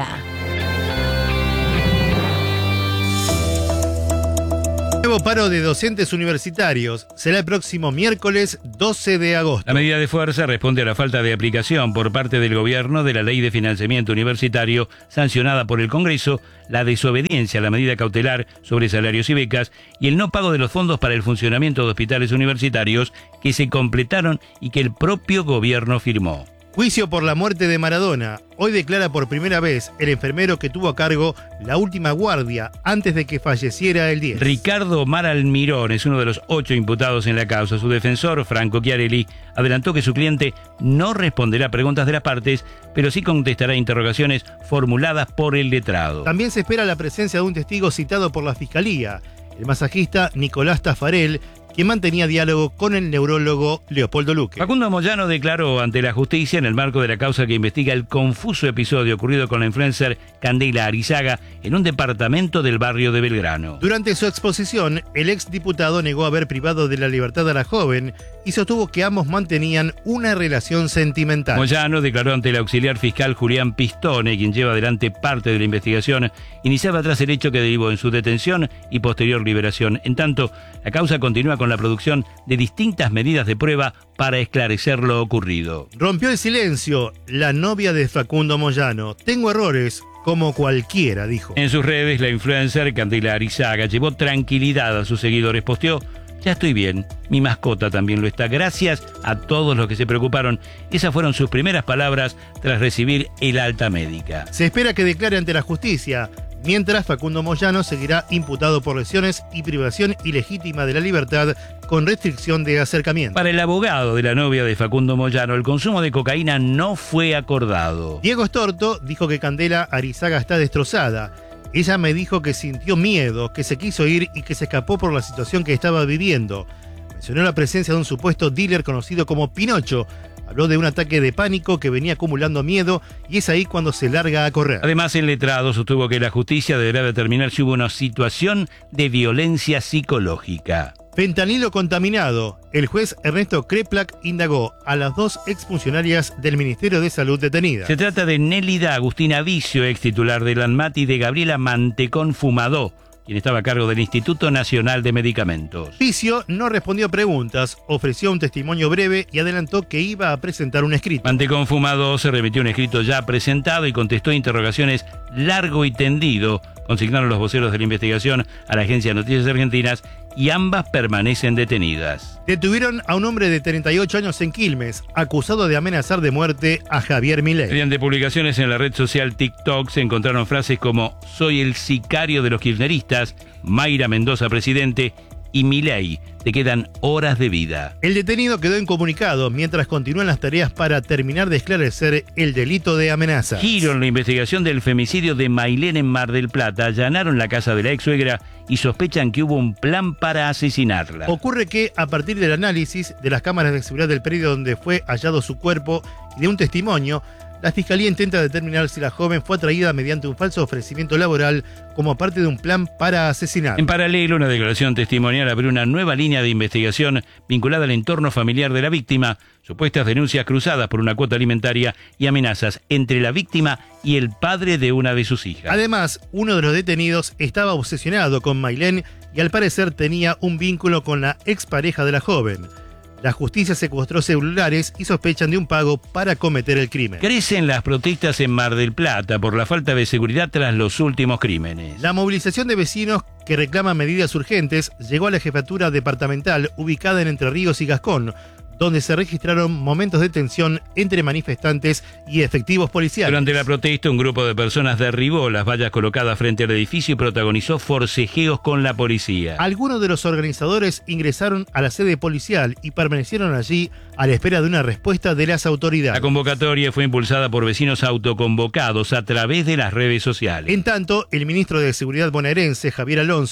Nuevo paro de docentes universitarios será el próximo miércoles doce de agosto. La medida de fuerza responde a la falta de aplicación por parte del gobierno de la Ley de Financiamiento Universitario sancionada por el Congreso, la desobediencia a la medida cautelar sobre salarios y becas y el no pago de los fondos para el funcionamiento de hospitales universitarios que se completaron y que el propio gobierno firmó. Juicio por la muerte de Maradona. Hoy declara por primera vez el enfermero que tuvo a cargo la última guardia antes de que falleciera el diez. Ricardo Mar Almirón es uno de los ocho imputados en la causa. Su defensor, Franco Chiarelli, adelantó que su cliente no responderá preguntas de las partes, pero sí contestará interrogaciones formuladas por el letrado. También se espera la presencia de un testigo citado por la Fiscalía, el masajista Nicolás Tafarel, que mantenía diálogo con el neurólogo Leopoldo Luque. Facundo Moyano declaró ante la justicia en el marco de la causa que investiga el confuso episodio ocurrido con la influencer Candela Arizaga en un departamento del barrio de Belgrano. Durante su exposición, el exdiputado negó haber privado de la libertad a la joven y sostuvo que ambos mantenían una relación sentimental. Moyano declaró ante el auxiliar fiscal Julián Pistone, quien lleva adelante parte de la investigación, iniciaba tras el hecho que derivó en su detención y posterior liberación. En tanto, la causa continúa con la producción de distintas medidas de prueba para esclarecer lo ocurrido. Rompió el silencio la novia de Facundo Moyano. Tengo errores, como cualquiera, dijo. En sus redes, la influencer Candela Arizaga llevó tranquilidad a sus seguidores. Posteó: ya estoy bien, mi mascota también lo está. Gracias a todos los que se preocuparon. Esas fueron sus primeras palabras tras recibir el alta médica. Se espera que declare ante la justicia. Mientras, Facundo Moyano seguirá imputado por lesiones y privación ilegítima de la libertad con restricción de acercamiento. Para el abogado de la novia de Facundo Moyano, el consumo de cocaína no fue acordado. Diego Estorto dijo que Candela Arizaga está destrozada. Ella me dijo que sintió miedo, que se quiso ir y que se escapó por la situación que estaba viviendo. Mencionó la presencia de un supuesto dealer conocido como Pinocho. Habló de un ataque de pánico que venía acumulando miedo y es ahí cuando se larga a correr. Además, el letrado sostuvo que la justicia deberá determinar si hubo una situación de violencia psicológica. Fentanilo contaminado. El juez Ernesto Kreplak indagó a las dos exfuncionarias del Ministerio de Salud detenidas. Se trata de Nélida Agustina Vicio, ex titular del ANMAT, y de Gabriela Mantecón Fumadó, quien estaba a cargo del Instituto Nacional de Medicamentos. Vicio no respondió preguntas, ofreció un testimonio breve y adelantó que iba a presentar un escrito. Mantecón Fumadó se remitió un escrito ya presentado y contestó interrogaciones largo y tendido, consignaron los voceros de la investigación a la Agencia de Noticias Argentinas, y ambas permanecen detenidas. Detuvieron a un hombre de treinta y ocho años en Quilmes, acusado de amenazar de muerte a Javier Milei. Mediante publicaciones en la red social TikTok se encontraron frases como "soy el sicario de los kirchneristas", "Mayra Mendoza presidente" y "Milei, te quedan horas de vida". El detenido quedó incomunicado mientras continúan las tareas para terminar de esclarecer el delito de amenaza. Giro en la investigación del femicidio de Mailén en Mar del Plata. Allanaron la casa de la ex suegra y sospechan que hubo un plan para asesinarla. Ocurre que, a partir del análisis de las cámaras de seguridad del predio donde fue hallado su cuerpo y de un testimonio, la Fiscalía intenta determinar si la joven fue atraída mediante un falso ofrecimiento laboral como parte de un plan para asesinar. En paralelo, una declaración testimonial abrió una nueva línea de investigación vinculada al entorno familiar de la víctima, supuestas denuncias cruzadas por una cuota alimentaria y amenazas entre la víctima y el padre de una de sus hijas. Además, uno de los detenidos estaba obsesionado con Mailén y al parecer tenía un vínculo con la expareja de la joven. La justicia secuestró celulares y sospechan de un pago para cometer el crimen. Crecen las protestas en Mar del Plata por la falta de seguridad tras los últimos crímenes. La movilización de vecinos que reclaman medidas urgentes llegó a la jefatura departamental ubicada en Entre Ríos y Gascón, donde se registraron momentos de tensión entre manifestantes y efectivos policiales. Durante la protesta, un grupo de personas derribó las vallas colocadas frente al edificio y protagonizó forcejeos con la policía. Algunos de los organizadores ingresaron a la sede policial y permanecieron allí a la espera de una respuesta de las autoridades. La convocatoria fue impulsada por vecinos autoconvocados a través de las redes sociales. En tanto, el ministro de Seguridad bonaerense, Javier Alonso,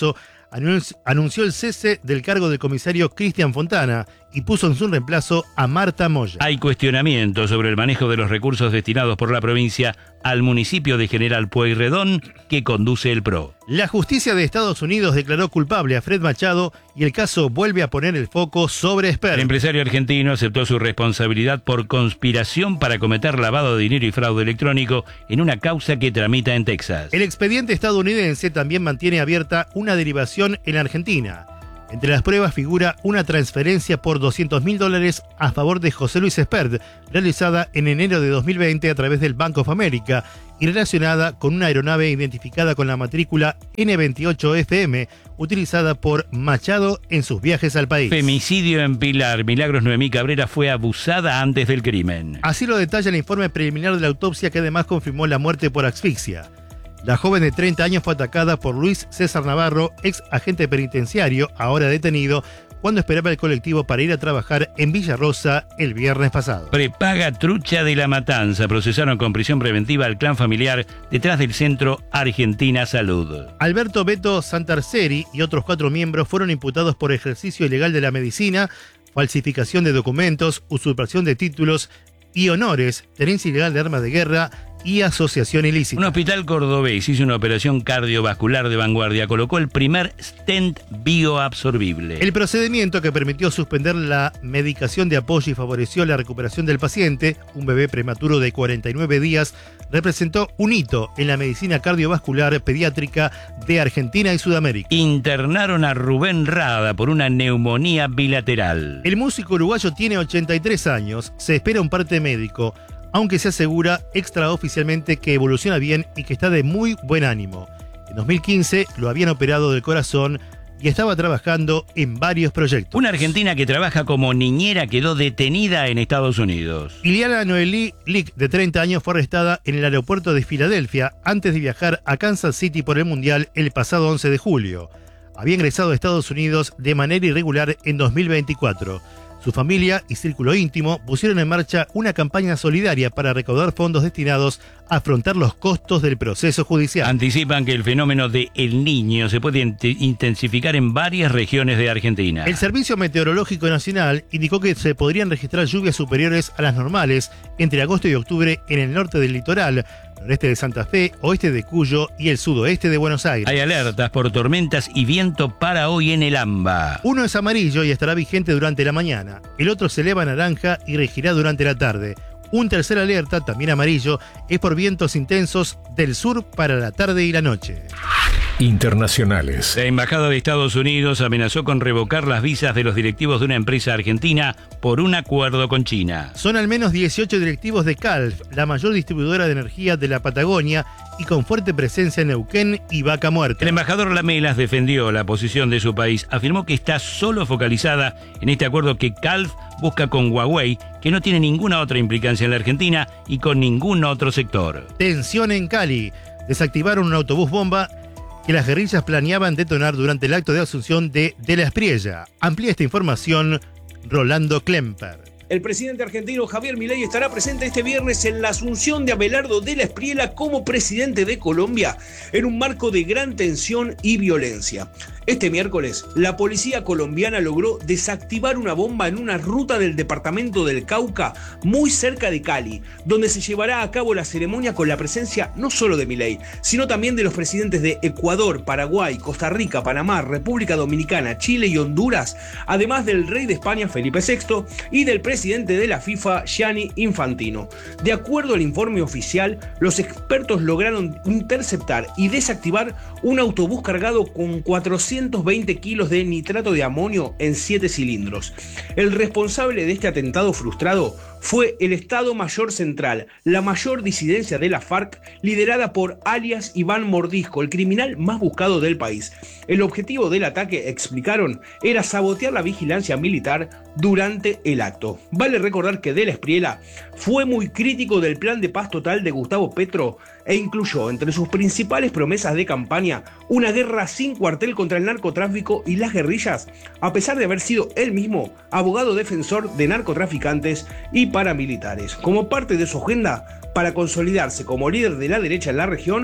anunció el cese del cargo del comisario Cristian Fontana y puso en su reemplazo a Marta Moya. Hay cuestionamientos sobre el manejo de los recursos destinados por la provincia al municipio de General Pueyrredón que conduce el P R O. La justicia de Estados Unidos declaró culpable a Fred Machado y el caso vuelve a poner el foco sobre Sperm. El empresario argentino aceptó su responsabilidad por conspiración para cometer lavado de dinero y fraude electrónico en una causa que tramita en Texas. El expediente estadounidense también mantiene abierta una derivación en Argentina. Entre las pruebas figura una transferencia por doscientos mil dólares a favor de José Luis Espert, realizada en enero de dos mil veinte a través del Bank of America y relacionada con una aeronave identificada con la matrícula N veintiocho F M, utilizada por Machado en sus viajes al país. Femicidio en Pilar. Milagros Noemí Cabrera fue abusada antes del crimen. Así lo detalla el informe preliminar de la autopsia, que además confirmó la muerte por asfixia. La joven de treinta años fue atacada por Luis César Navarro, ex agente penitenciario, ahora detenido, cuando esperaba el colectivo para ir a trabajar en Villa Rosa el viernes pasado. Prepaga Trucha de la Matanza. Procesaron con prisión preventiva al clan familiar detrás del Centro Argentina Salud. Alberto Beto Santarceri y otros cuatro miembros fueron imputados por ejercicio ilegal de la medicina, falsificación de documentos, usurpación de títulos y honores, tenencia ilegal de armas de guerra y asociación ilícita. Un hospital cordobés hizo una operación cardiovascular de vanguardia. Colocó el primer stent bioabsorbible. El procedimiento, que permitió suspender la medicación de apoyo y favoreció la recuperación del paciente, un bebé prematuro de cuarenta y nueve días, representó un hito en la medicina cardiovascular pediátrica de Argentina y Sudamérica. Internaron a Rubén Rada por una neumonía bilateral. El músico uruguayo tiene ochenta y tres años, se espera un parte médico, aunque se asegura extraoficialmente que evoluciona bien y que está de muy buen ánimo. En dos mil quince lo habían operado del corazón y estaba trabajando en varios proyectos. Una argentina que trabaja como niñera quedó detenida en Estados Unidos. Iliana Noelí Lick, de treinta años, fue arrestada en el aeropuerto de Filadelfia antes de viajar a Kansas City por el Mundial el pasado once de julio. Había ingresado a Estados Unidos de manera irregular en dos mil veinticuatro. Su familia y círculo íntimo pusieron en marcha una campaña solidaria para recaudar fondos destinados a afrontar los costos del proceso judicial. Anticipan que el fenómeno de El Niño se puede intensificar en varias regiones de Argentina. El Servicio Meteorológico Nacional indicó que se podrían registrar lluvias superiores a las normales entre agosto y octubre en el norte del litoral, noreste de Santa Fe, oeste de Cuyo y el sudoeste de Buenos Aires. Hay alertas por tormentas y viento para hoy en el AMBA. Uno es amarillo y estará vigente durante la mañana. El otro se eleva a naranja y regirá durante la tarde. Un tercer alerta, también amarillo, es por vientos intensos del sur para la tarde y la noche. Internacionales. La Embajada de Estados Unidos amenazó con revocar las visas de los directivos de una empresa argentina por un acuerdo con China. Son al menos dieciocho directivos de Calf, la mayor distribuidora de energía de la Patagonia y con fuerte presencia en Neuquén y Vaca Muerta. El embajador Lamelas defendió la posición de su país. Afirmó que está solo focalizada en este acuerdo que Calf busca con Huawei, que no tiene ninguna otra implicancia en la Argentina y con ningún otro sector. Tensión en Cali. Desactivaron un autobús bomba que las guerrillas planeaban detonar durante el acto de asunción de De la Espriella. Amplía esta información Rolando Klemper. El presidente argentino Javier Milei estará presente este viernes en la asunción de Abelardo de la Espriella como presidente de Colombia, en un marco de gran tensión y violencia. Este miércoles, la policía colombiana logró desactivar una bomba en una ruta del departamento del Cauca, muy cerca de Cali, donde se llevará a cabo la ceremonia con la presencia no solo de Milei, sino también de los presidentes de Ecuador, Paraguay, Costa Rica, Panamá, República Dominicana, Chile y Honduras, además del rey de España, Felipe sexto, y del presidente de la FIFA, Gianni Infantino. De acuerdo al informe oficial, los expertos lograron interceptar y desactivar un autobús cargado con cuatrocientos veinte kilos de nitrato de amonio en siete cilindros. El responsable de este atentado frustrado fue el Estado Mayor Central, la mayor disidencia de la FARC, liderada por alias Iván Mordisco, el criminal más buscado del país. El objetivo del ataque, explicaron, era sabotear la vigilancia militar durante el acto. Vale recordar que De la Espriella fue muy crítico del plan de paz total de Gustavo Petro e incluyó entre sus principales promesas de campaña una guerra sin cuartel contra el narcotráfico y las guerrillas, a pesar de haber sido él mismo abogado defensor de narcotraficantes y paramilitares. Como parte de su agenda para consolidarse como líder de la derecha en la región,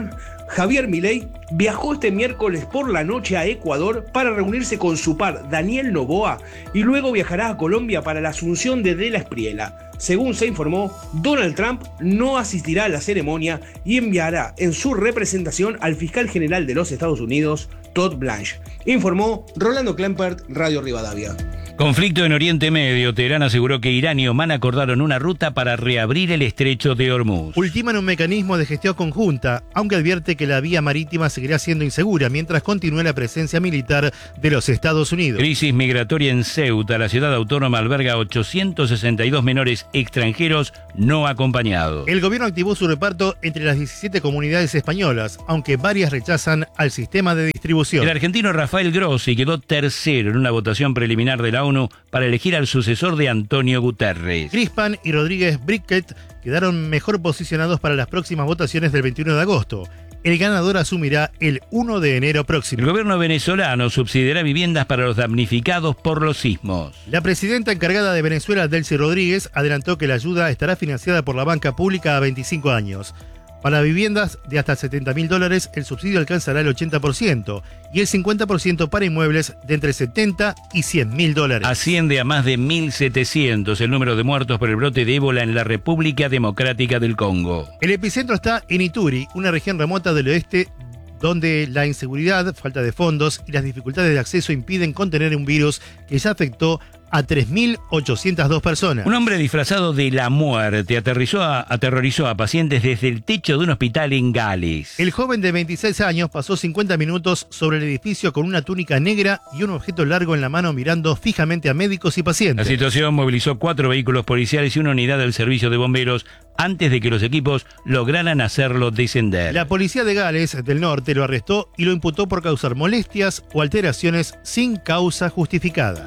Javier Milei viajó este miércoles por la noche a Ecuador para reunirse con su par Daniel Noboa y luego viajará a Colombia para la asunción de De la Espriella. Según se informó, Donald Trump no asistirá a la ceremonia y enviará en su representación al fiscal general de los Estados Unidos, Todd Blanche. Informó Rolando Klempert, Radio Rivadavia. Conflicto en Oriente Medio. Teherán aseguró que Irán y Omán acordaron una ruta para reabrir el estrecho de Hormuz. Ultiman un mecanismo de gestión conjunta, aunque advierte que la vía marítima seguirá siendo insegura mientras continúe la presencia militar de los Estados Unidos. Crisis migratoria en Ceuta. La ciudad autónoma alberga ochocientos sesenta y dos menores extranjeros no acompañados. El gobierno activó su reparto entre las diecisiete comunidades españolas, aunque varias rechazan al sistema de distribución. El argentino Rafael Grossi quedó tercero en una votación preliminar de la ONU para elegir al sucesor de Antonio Guterres. Grispan y Rodríguez Briquet quedaron mejor posicionados para las próximas votaciones del veintiuno de agosto. El ganador asumirá el primero de enero próximo. El gobierno venezolano subsidiará viviendas para los damnificados por los sismos. La presidenta encargada de Venezuela, Delcy Rodríguez, adelantó que la ayuda estará financiada por la banca pública a veinticinco años. Para viviendas de hasta setenta mil dólares, el subsidio alcanzará el ochenta por ciento y el cincuenta por ciento para inmuebles de entre setenta y cien mil dólares. Asciende a más de mil setecientos el número de muertos por el brote de ébola en la República Democrática del Congo. El epicentro está en Ituri, una región remota del oeste donde la inseguridad, falta de fondos y las dificultades de acceso impiden contener un virus que ya afectó a tres mil ochocientas dos personas. Un hombre disfrazado de la muerte aterrizó a, aterrorizó a pacientes desde el techo de un hospital en Gales. El joven de veintiséis años pasó cincuenta minutos sobre el edificio con una túnica negra y un objeto largo en la mano mirando fijamente a médicos y pacientes. La situación movilizó cuatro vehículos policiales y una unidad del servicio de bomberos antes de que los equipos lograran hacerlo descender. La policía de Gales del Norte lo arrestó y lo imputó por causar molestias o alteraciones sin causa justificada.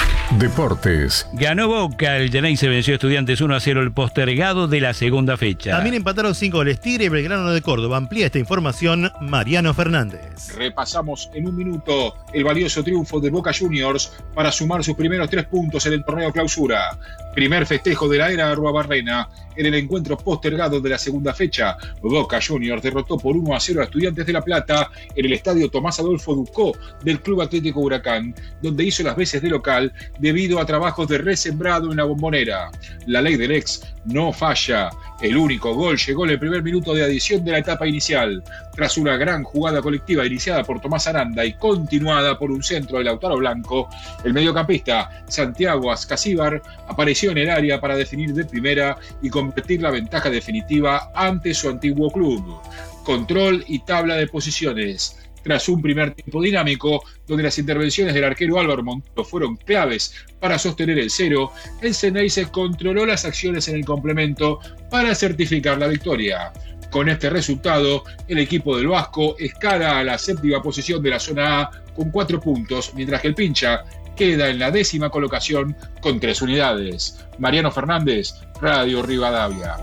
Deportes. Ganó Boca, el Geneise venció a Estudiantes uno a cero el postergado de la segunda fecha. También empataron cinco goles Tigre y Belgrano de Córdoba. Amplía esta información Mariano Fernández. Repasamos en un minuto el valioso triunfo de Boca Juniors para sumar sus primeros tres puntos en el torneo Clausura. Primer festejo de la era Arruabarrena en el encuentro postergado de la segunda fecha. Boca Juniors derrotó por uno a cero a Estudiantes de La Plata en el estadio Tomás Adolfo Ducó del Club Atlético Huracán, donde hizo las veces de local debido a trabajos de resembrado en la Bombonera. La ley del ex no falla. El único gol llegó en el primer minuto de adición de la etapa inicial. Tras una gran jugada colectiva iniciada por Tomás Aranda y continuada por un centro de Lautaro Blanco, el mediocampista Santiago Ascasíbar apareció en el área para definir de primera y convertir la ventaja definitiva ante su antiguo club. Control y tabla de posiciones. Tras un primer tiempo dinámico, donde las intervenciones del arquero Álvaro Montero fueron claves para sostener el cero, el Ceneice controló las acciones en el complemento para certificar la victoria. Con este resultado, el equipo del Vasco escala a la séptima posición de la zona A con cuatro puntos, mientras que el Pincha queda en la décima colocación con tres unidades. Mariano Fernández, Radio Rivadavia.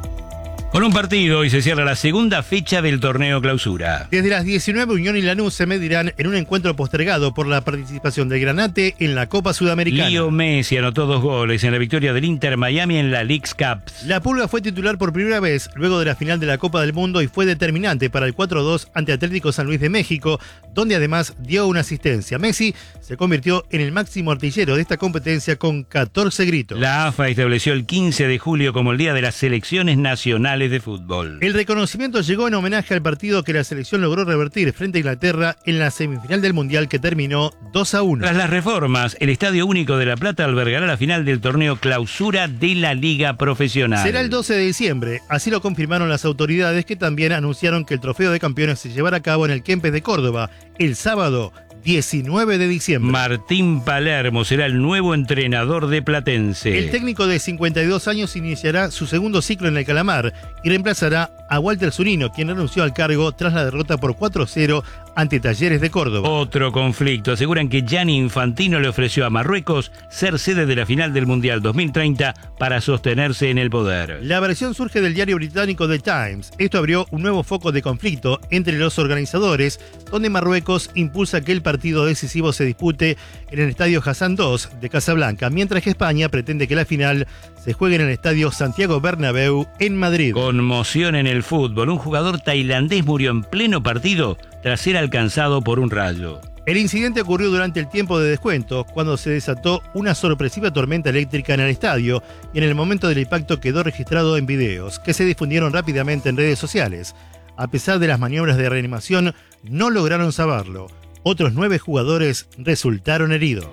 Con un partido y se cierra la segunda fecha del torneo Clausura. Desde las diecinueve, Unión y Lanús se medirán en un encuentro postergado por la participación del Granate en la Copa Sudamericana. Leo Messi anotó dos goles en la victoria del Inter Miami en la Leagues Cup. La Pulga fue titular por primera vez luego de la final de la Copa del Mundo y fue determinante para el cuatro a dos ante Atlético San Luis de México, donde además dio una asistencia. Messi se convirtió en el máximo artillero de esta competencia con catorce gritos. La A F A estableció el quince de julio como el Día de las Selecciones Nacionales de Fútbol. El reconocimiento llegó en homenaje al partido que la selección logró revertir frente a Inglaterra en la semifinal del Mundial que terminó dos a uno. Tras las reformas, el Estadio Único de La Plata albergará la final del torneo Clausura de la Liga Profesional. Será el doce de diciembre, así lo confirmaron las autoridades, que también anunciaron que el Trofeo de Campeones se llevará a cabo en el Kempes de Córdoba el sábado diecinueve de diciembre. Martín Palermo será el nuevo entrenador de Platense. El técnico de cincuenta y dos años iniciará su segundo ciclo en el Calamar y reemplazará a Walter Zunino, quien renunció al cargo tras la derrota por cuatro a cero ante Talleres de Córdoba. Otro conflicto. Aseguran que Gianni Infantino le ofreció a Marruecos ser sede de la final del Mundial dos mil treinta para sostenerse en el poder. La versión surge del diario británico The Times. Esto abrió un nuevo foco de conflicto entre los organizadores, donde Marruecos impulsa que el partido partido decisivo se dispute en el Estadio Hassan dos de Casablanca, mientras que España pretende que la final se juegue en el Estadio Santiago Bernabéu en Madrid. Conmoción en el fútbol. Un jugador tailandés murió en pleno partido tras ser alcanzado por un rayo. El incidente ocurrió durante el tiempo de descuento, cuando se desató una sorpresiva tormenta eléctrica en el estadio y en el momento del impacto quedó registrado en videos, que se difundieron rápidamente en redes sociales. A pesar de las maniobras de reanimación, no lograron salvarlo. Otros nueve jugadores resultaron heridos.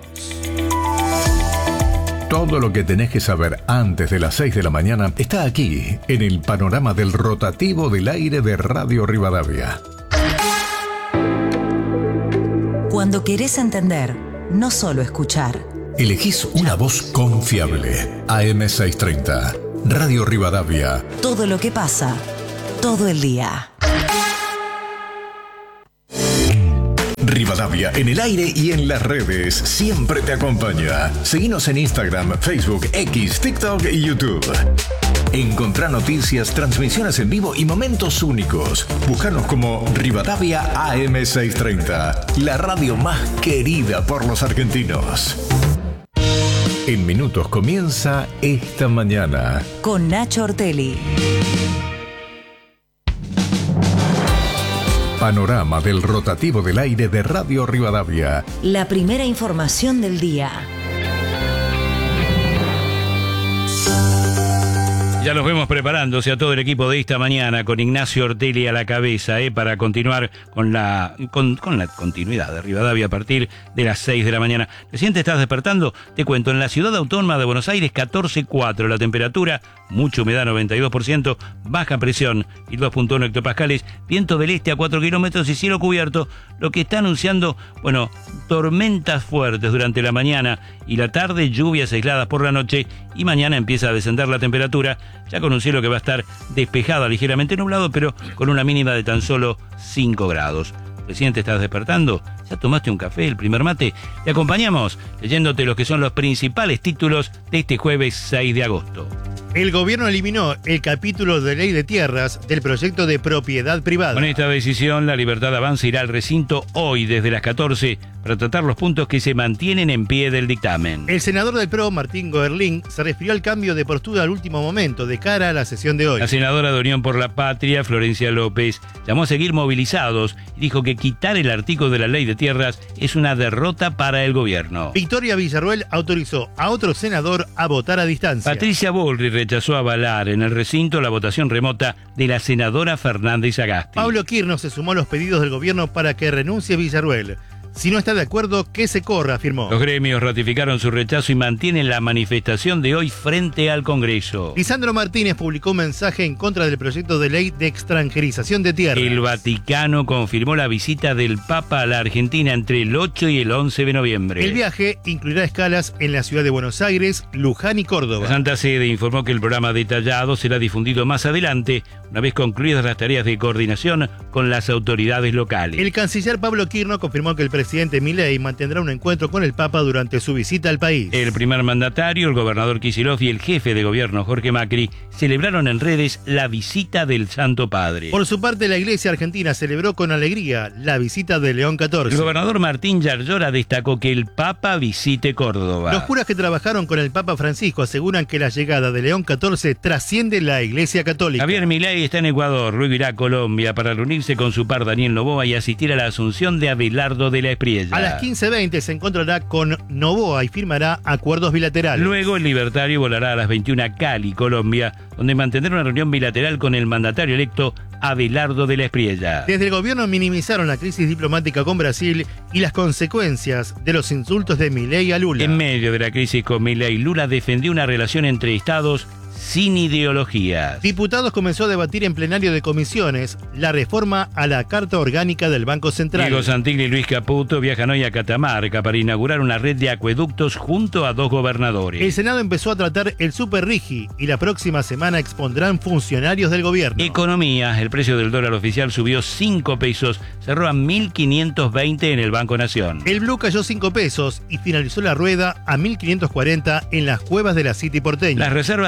Todo lo que tenés que saber antes de las seis de la mañana está aquí, en el panorama del rotativo del aire de Radio Rivadavia. Cuando querés entender, no solo escuchar. Elegís una voz confiable. A M seiscientos treinta, Radio Rivadavia. Todo lo que pasa, todo el día. Rivadavia en el aire y en las redes siempre te acompaña. Seguinos en Instagram, Facebook, X, TikTok y YouTube. Encontrá noticias, transmisiones en vivo y momentos únicos. Búscanos como Rivadavia A M seiscientos treinta, la radio más querida por los argentinos. En minutos comienza Esta Mañana. Con Nacho Ortelli. Panorama del rotativo del aire de Radio Rivadavia. La primera información del día. Ya los vemos preparándose a todo el equipo de Esta Mañana con Ignacio Ortelli a la cabeza, eh, para continuar con la, con, con la continuidad de Rivadavia a partir de las seis de la mañana. Recién te estás despertando, te cuento, en la ciudad autónoma de Buenos Aires catorce coma cuatro, la temperatura, mucha humedad noventa y dos por ciento, baja presión y dos punto uno hectopascales, viento del este a cuatro kilómetros y cielo cubierto, lo que está anunciando, bueno, tormentas fuertes durante la mañana y la tarde, lluvias aisladas por la noche y mañana empieza a descender la temperatura, ya con un cielo que va a estar despejado, ligeramente nublado, pero con una mínima de tan solo cinco grados. Recién te estás despertando, ya tomaste un café, el primer mate. Te acompañamos leyéndote los que son los principales títulos de este jueves seis de agosto. El gobierno eliminó el capítulo de ley de tierras del proyecto de propiedad privada. Con esta decisión, La Libertad Avanza irá al recinto hoy desde las catorce para tratar los puntos que se mantienen en pie del dictamen. El senador del P R O, Martín Goerling, se refirió al cambio de postura al último momento de cara a la sesión de hoy. La senadora de Unión por la Patria, Florencia López, llamó a seguir movilizados y dijo que quitar el artículo de la ley de tierras es una derrota para el gobierno. Victoria Villarruel autorizó a otro senador a votar a distancia. Patricia Bullrich rechazó avalar en el recinto la votación remota de la senadora Fernández Agasti. Pablo Quirno se sumó a los pedidos del gobierno para que renuncie Villarruel. Si no está de acuerdo, que se corra, afirmó. Los gremios ratificaron su rechazo y mantienen la manifestación de hoy frente al Congreso. Lisandro Martínez publicó un mensaje en contra del proyecto de ley de extranjerización de tierras. El Vaticano confirmó la visita del Papa a la Argentina entre el ocho y el once de noviembre. El viaje incluirá escalas en la ciudad de Buenos Aires, Luján y Córdoba. La Santa Sede informó que el programa detallado será difundido más adelante, una vez concluidas las tareas de coordinación con las autoridades locales. El canciller Pablo Quirno confirmó que el presidente El presidente Milei mantendrá un encuentro con el Papa durante su visita al país. El primer mandatario, el gobernador Kicillof y el jefe de gobierno Jorge Macri celebraron en redes la visita del Santo Padre. Por su parte, la Iglesia Argentina celebró con alegría la visita de León catorce. El gobernador Martín Yarlora destacó que el Papa visite Córdoba. Los curas que trabajaron con el Papa Francisco aseguran que la llegada de León catorce trasciende la Iglesia Católica. Javier Milei está en Ecuador, luego irá a Colombia para reunirse con su par Daniel Noboa y asistir a la asunción de Abelardo de la Espriella. A las quince veinte se encontrará con Noboa y firmará acuerdos bilaterales. Luego el libertario volará a las veintiuna a Cali, Colombia, donde mantendrá una reunión bilateral con el mandatario electo Abelardo de la Espriella. Desde el gobierno minimizaron la crisis diplomática con Brasil y las consecuencias de los insultos de Milei a Lula. En medio de la crisis con Milei, Lula defendió una relación entre estados sin ideologías. Diputados comenzó a debatir en plenario de comisiones la reforma a la Carta Orgánica del Banco Central. Diego Santilli y Luis Caputo viajan hoy a Catamarca para inaugurar una red de acueductos junto a dos gobernadores. El Senado empezó a tratar el Super Rigi y la próxima semana expondrán funcionarios del gobierno. Economía, el precio del dólar oficial subió cinco pesos, cerró a mil quinientos veinte en el Banco Nación. El Blue cayó cinco pesos y finalizó la rueda a mil quinientos cuarenta en las cuevas de la City porteña. Las reservas del central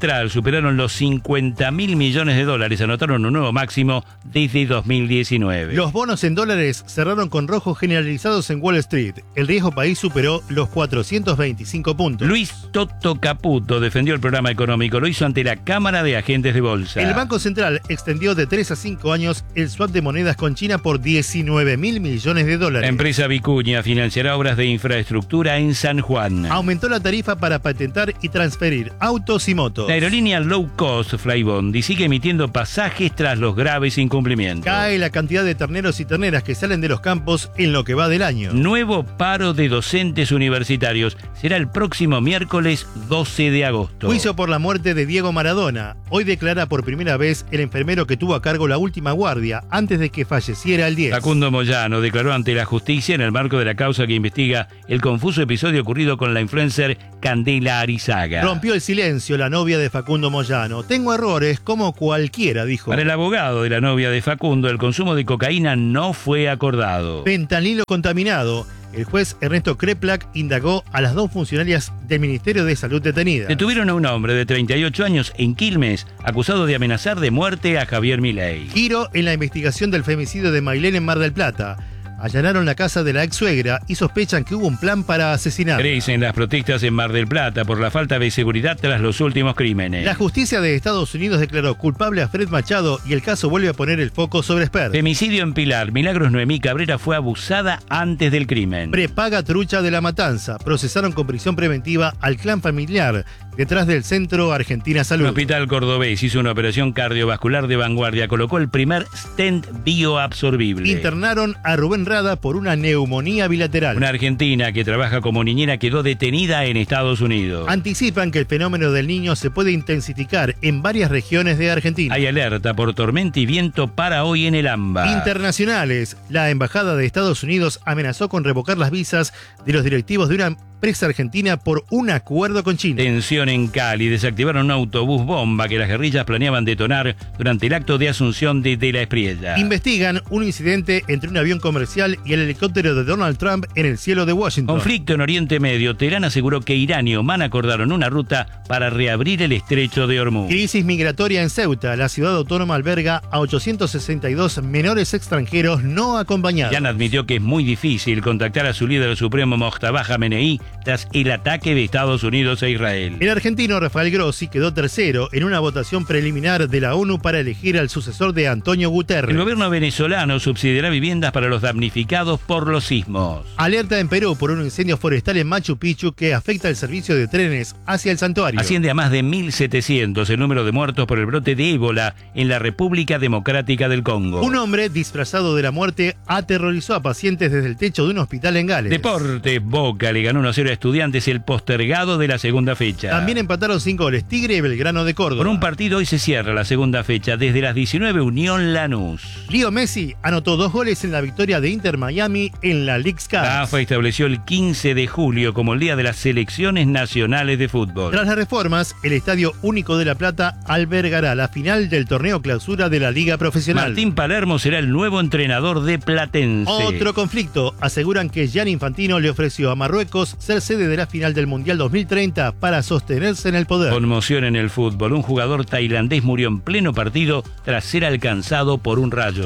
Central superaron los cincuenta mil millones de dólares, anotaron un nuevo máximo desde dos mil diecinueve. Los bonos en dólares cerraron con rojos generalizados en Wall Street. El riesgo país superó los cuatrocientos veinticinco puntos. Luis Toto Caputo defendió el programa económico, lo hizo ante la Cámara de Agentes de Bolsa. El Banco Central extendió de tres a cinco años el swap de monedas con China por diecinueve mil millones de dólares. La empresa Vicuña financiará obras de infraestructura en San Juan. Aumentó la tarifa para patentar y transferir autos y motos. La aerolínea low cost Flybondi sigue emitiendo pasajes tras los graves incumplimientos. Cae la cantidad de terneros y terneras que salen de los campos en lo que va del año. Nuevo paro de docentes universitarios. Será el próximo miércoles doce de agosto. Juicio por la muerte de Diego Maradona. Hoy declara por primera vez el enfermero que tuvo a cargo la última guardia antes de que falleciera el diez. Facundo Moyano declaró ante la justicia en el marco de la causa que investiga el confuso episodio ocurrido con la influencer Candela Arizaga. Rompió el silencio la novia de Facundo Moyano. Tengo errores como cualquiera, dijo. Para el abogado de la novia de Facundo, el consumo de cocaína no fue acordado. Fentanilo contaminado. El juez Ernesto Kreplak indagó a las dos funcionarias del Ministerio de Salud detenidas. Detuvieron a un hombre de treinta y ocho años en Quilmes, acusado de amenazar de muerte a Javier Milei. Giro en la investigación del femicidio de Mailén en Mar del Plata. Allanaron la casa de la ex suegra y sospechan que hubo un plan para asesinar. Crecen las protestas en Mar del Plata por la falta de seguridad tras los últimos crímenes. La justicia de Estados Unidos declaró culpable a Fred Machado y el caso vuelve a poner el foco sobre Esper. Femicidio en Pilar. Milagros Noemí Cabrera fue abusada antes del crimen. Prepaga trucha de la matanza. Procesaron con prisión preventiva al clan familiar detrás del Centro Argentina Salud. Un hospital cordobés hizo una operación cardiovascular de vanguardia. Colocó el primer stent bioabsorbible. Internaron a Rubén Rada por una neumonía bilateral. Una argentina que trabaja como niñera quedó detenida en Estados Unidos. Anticipan que el fenómeno del Niño se puede intensificar en varias regiones de Argentina. Hay alerta por tormenta y viento para hoy en el AMBA. Internacionales. La Embajada de Estados Unidos amenazó con revocar las visas de los directivos de una empresa argentina por un acuerdo con China. Tensión en Cali. Desactivaron un autobús bomba que las guerrillas planeaban detonar durante el acto de asunción de De la Espriella. Investigan un incidente entre un avión comercial y el helicóptero de Donald Trump en el cielo de Washington. Conflicto en Oriente Medio. Teherán aseguró que Irán y Omán acordaron una ruta para reabrir el estrecho de Hormuz. Crisis migratoria en Ceuta. La ciudad autónoma alberga a ochocientos sesenta y dos menores extranjeros no acompañados. Irán admitió que es muy difícil contactar a su líder supremo Mojtaba Jamenei tras el ataque de Estados Unidos a Israel. El argentino Rafael Grossi quedó tercero en una votación preliminar de la ONU para elegir al sucesor de Antonio Guterres. El gobierno venezolano subsidiará viviendas para los damnificados por los sismos. Alerta en Perú por un incendio forestal en Machu Picchu que afecta el servicio de trenes hacia el santuario. Asciende a más de mil setecientos el número de muertos por el brote de ébola en la República Democrática del Congo. Un hombre disfrazado de la muerte aterrorizó a pacientes desde el techo de un hospital en Gales. Deportes. Boca le ganó uno a cero a Estudiantes el postergado de la segunda fecha. También empataron cinco goles Tigre y Belgrano de Córdoba. Con un partido hoy se cierra la segunda fecha. Desde las diecinueve, Unión Lanús. Leo Messi anotó dos goles en la victoria de Inter Miami en la Leagues Cup. La AFA estableció el quince de julio como el día de las selecciones nacionales de fútbol. Tras las reformas, el Estadio Único de La Plata albergará la final del torneo clausura de la Liga Profesional. Martín Palermo será el nuevo entrenador de Platense. Otro conflicto. Aseguran que Gianni Infantino le ofreció a Marruecos ser sede de la final del Mundial dos mil treinta para sostenerse en el poder. Conmoción en el fútbol. Un jugador tailandés murió en pleno partido tras ser alcanzado por un rayo.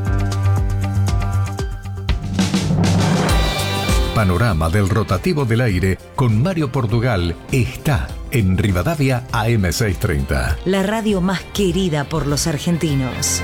Panorama del rotativo del aire con Mario Portugal está en Rivadavia A M seiscientos treinta. La radio más querida por los argentinos.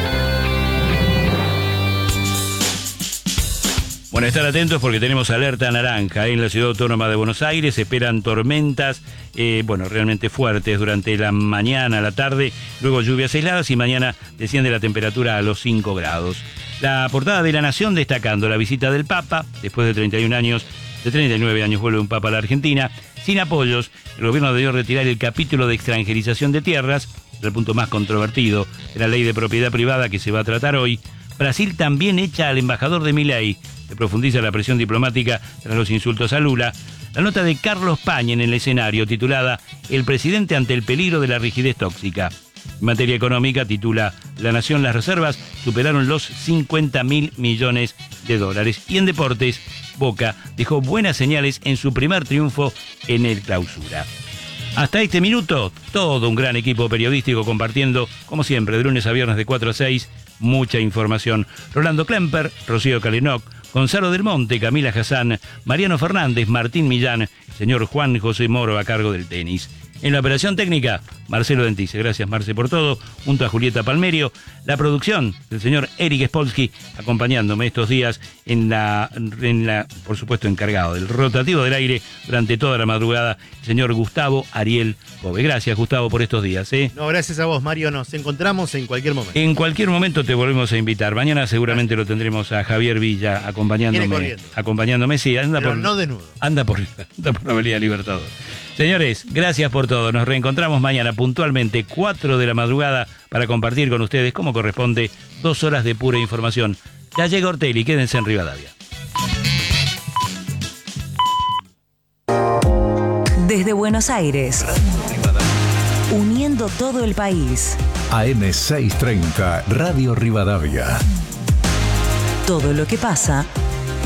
Bueno, estar atentos porque tenemos alerta naranja en la Ciudad Autónoma de Buenos Aires. Se esperan tormentas, eh, bueno, realmente fuertes durante la mañana, la tarde, luego lluvias aisladas y mañana desciende la temperatura a los cinco grados. La portada de La Nación destacando la visita del Papa, después de treinta y un años, de treinta y nueve años vuelve un Papa a la Argentina. Sin apoyos, el gobierno debió retirar el capítulo de extranjerización de tierras, el punto más controvertido de la ley de propiedad privada que se va a tratar hoy. Brasil también echa al embajador de Milei. Se profundiza la presión diplomática tras los insultos a Lula. La nota de Carlos Pañi en el escenario, titulada El presidente ante el peligro de la rigidez tóxica. En materia económica, titula La Nación, las reservas superaron los cincuenta mil millones de dólares. Y en deportes, Boca dejó buenas señales en su primer triunfo en el Clausura. Hasta este minuto, todo un gran equipo periodístico compartiendo, como siempre, de lunes a viernes de cuatro a seis, mucha información. Rolando Klemper, Rocío Kalenoc, Gonzalo Del Monte, Camila Hassan, Mariano Fernández, Martín Millán, señor Juan José Moro a cargo del tenis. En la operación técnica, Marcelo Dentice. Gracias, Marce, por todo. Junto a Julieta Palmerio. La producción del señor Eric Spolsky, acompañándome estos días en la, en la, por supuesto, encargado del rotativo del aire durante toda la madrugada, el señor Gustavo Ariel Cove. Gracias, Gustavo, por estos días. ¿eh? No, gracias a vos, Mario. Nos encontramos en cualquier momento. En cualquier momento te volvemos a invitar. Mañana seguramente gracias. Lo tendremos a Javier Villa acompañándome. Acompañándome, sí, anda Pero por. no desnudo. Anda por, anda por la Avenida Libertador. Señores, gracias por todo. Nos reencontramos mañana puntualmente, cuatro de la madrugada, para compartir con ustedes, como corresponde, dos horas de pura información. Ya llega Ortelli, quédense en Rivadavia. Desde Buenos Aires, uniendo todo el país. A M seiscientos treinta, Radio Rivadavia. Todo lo que pasa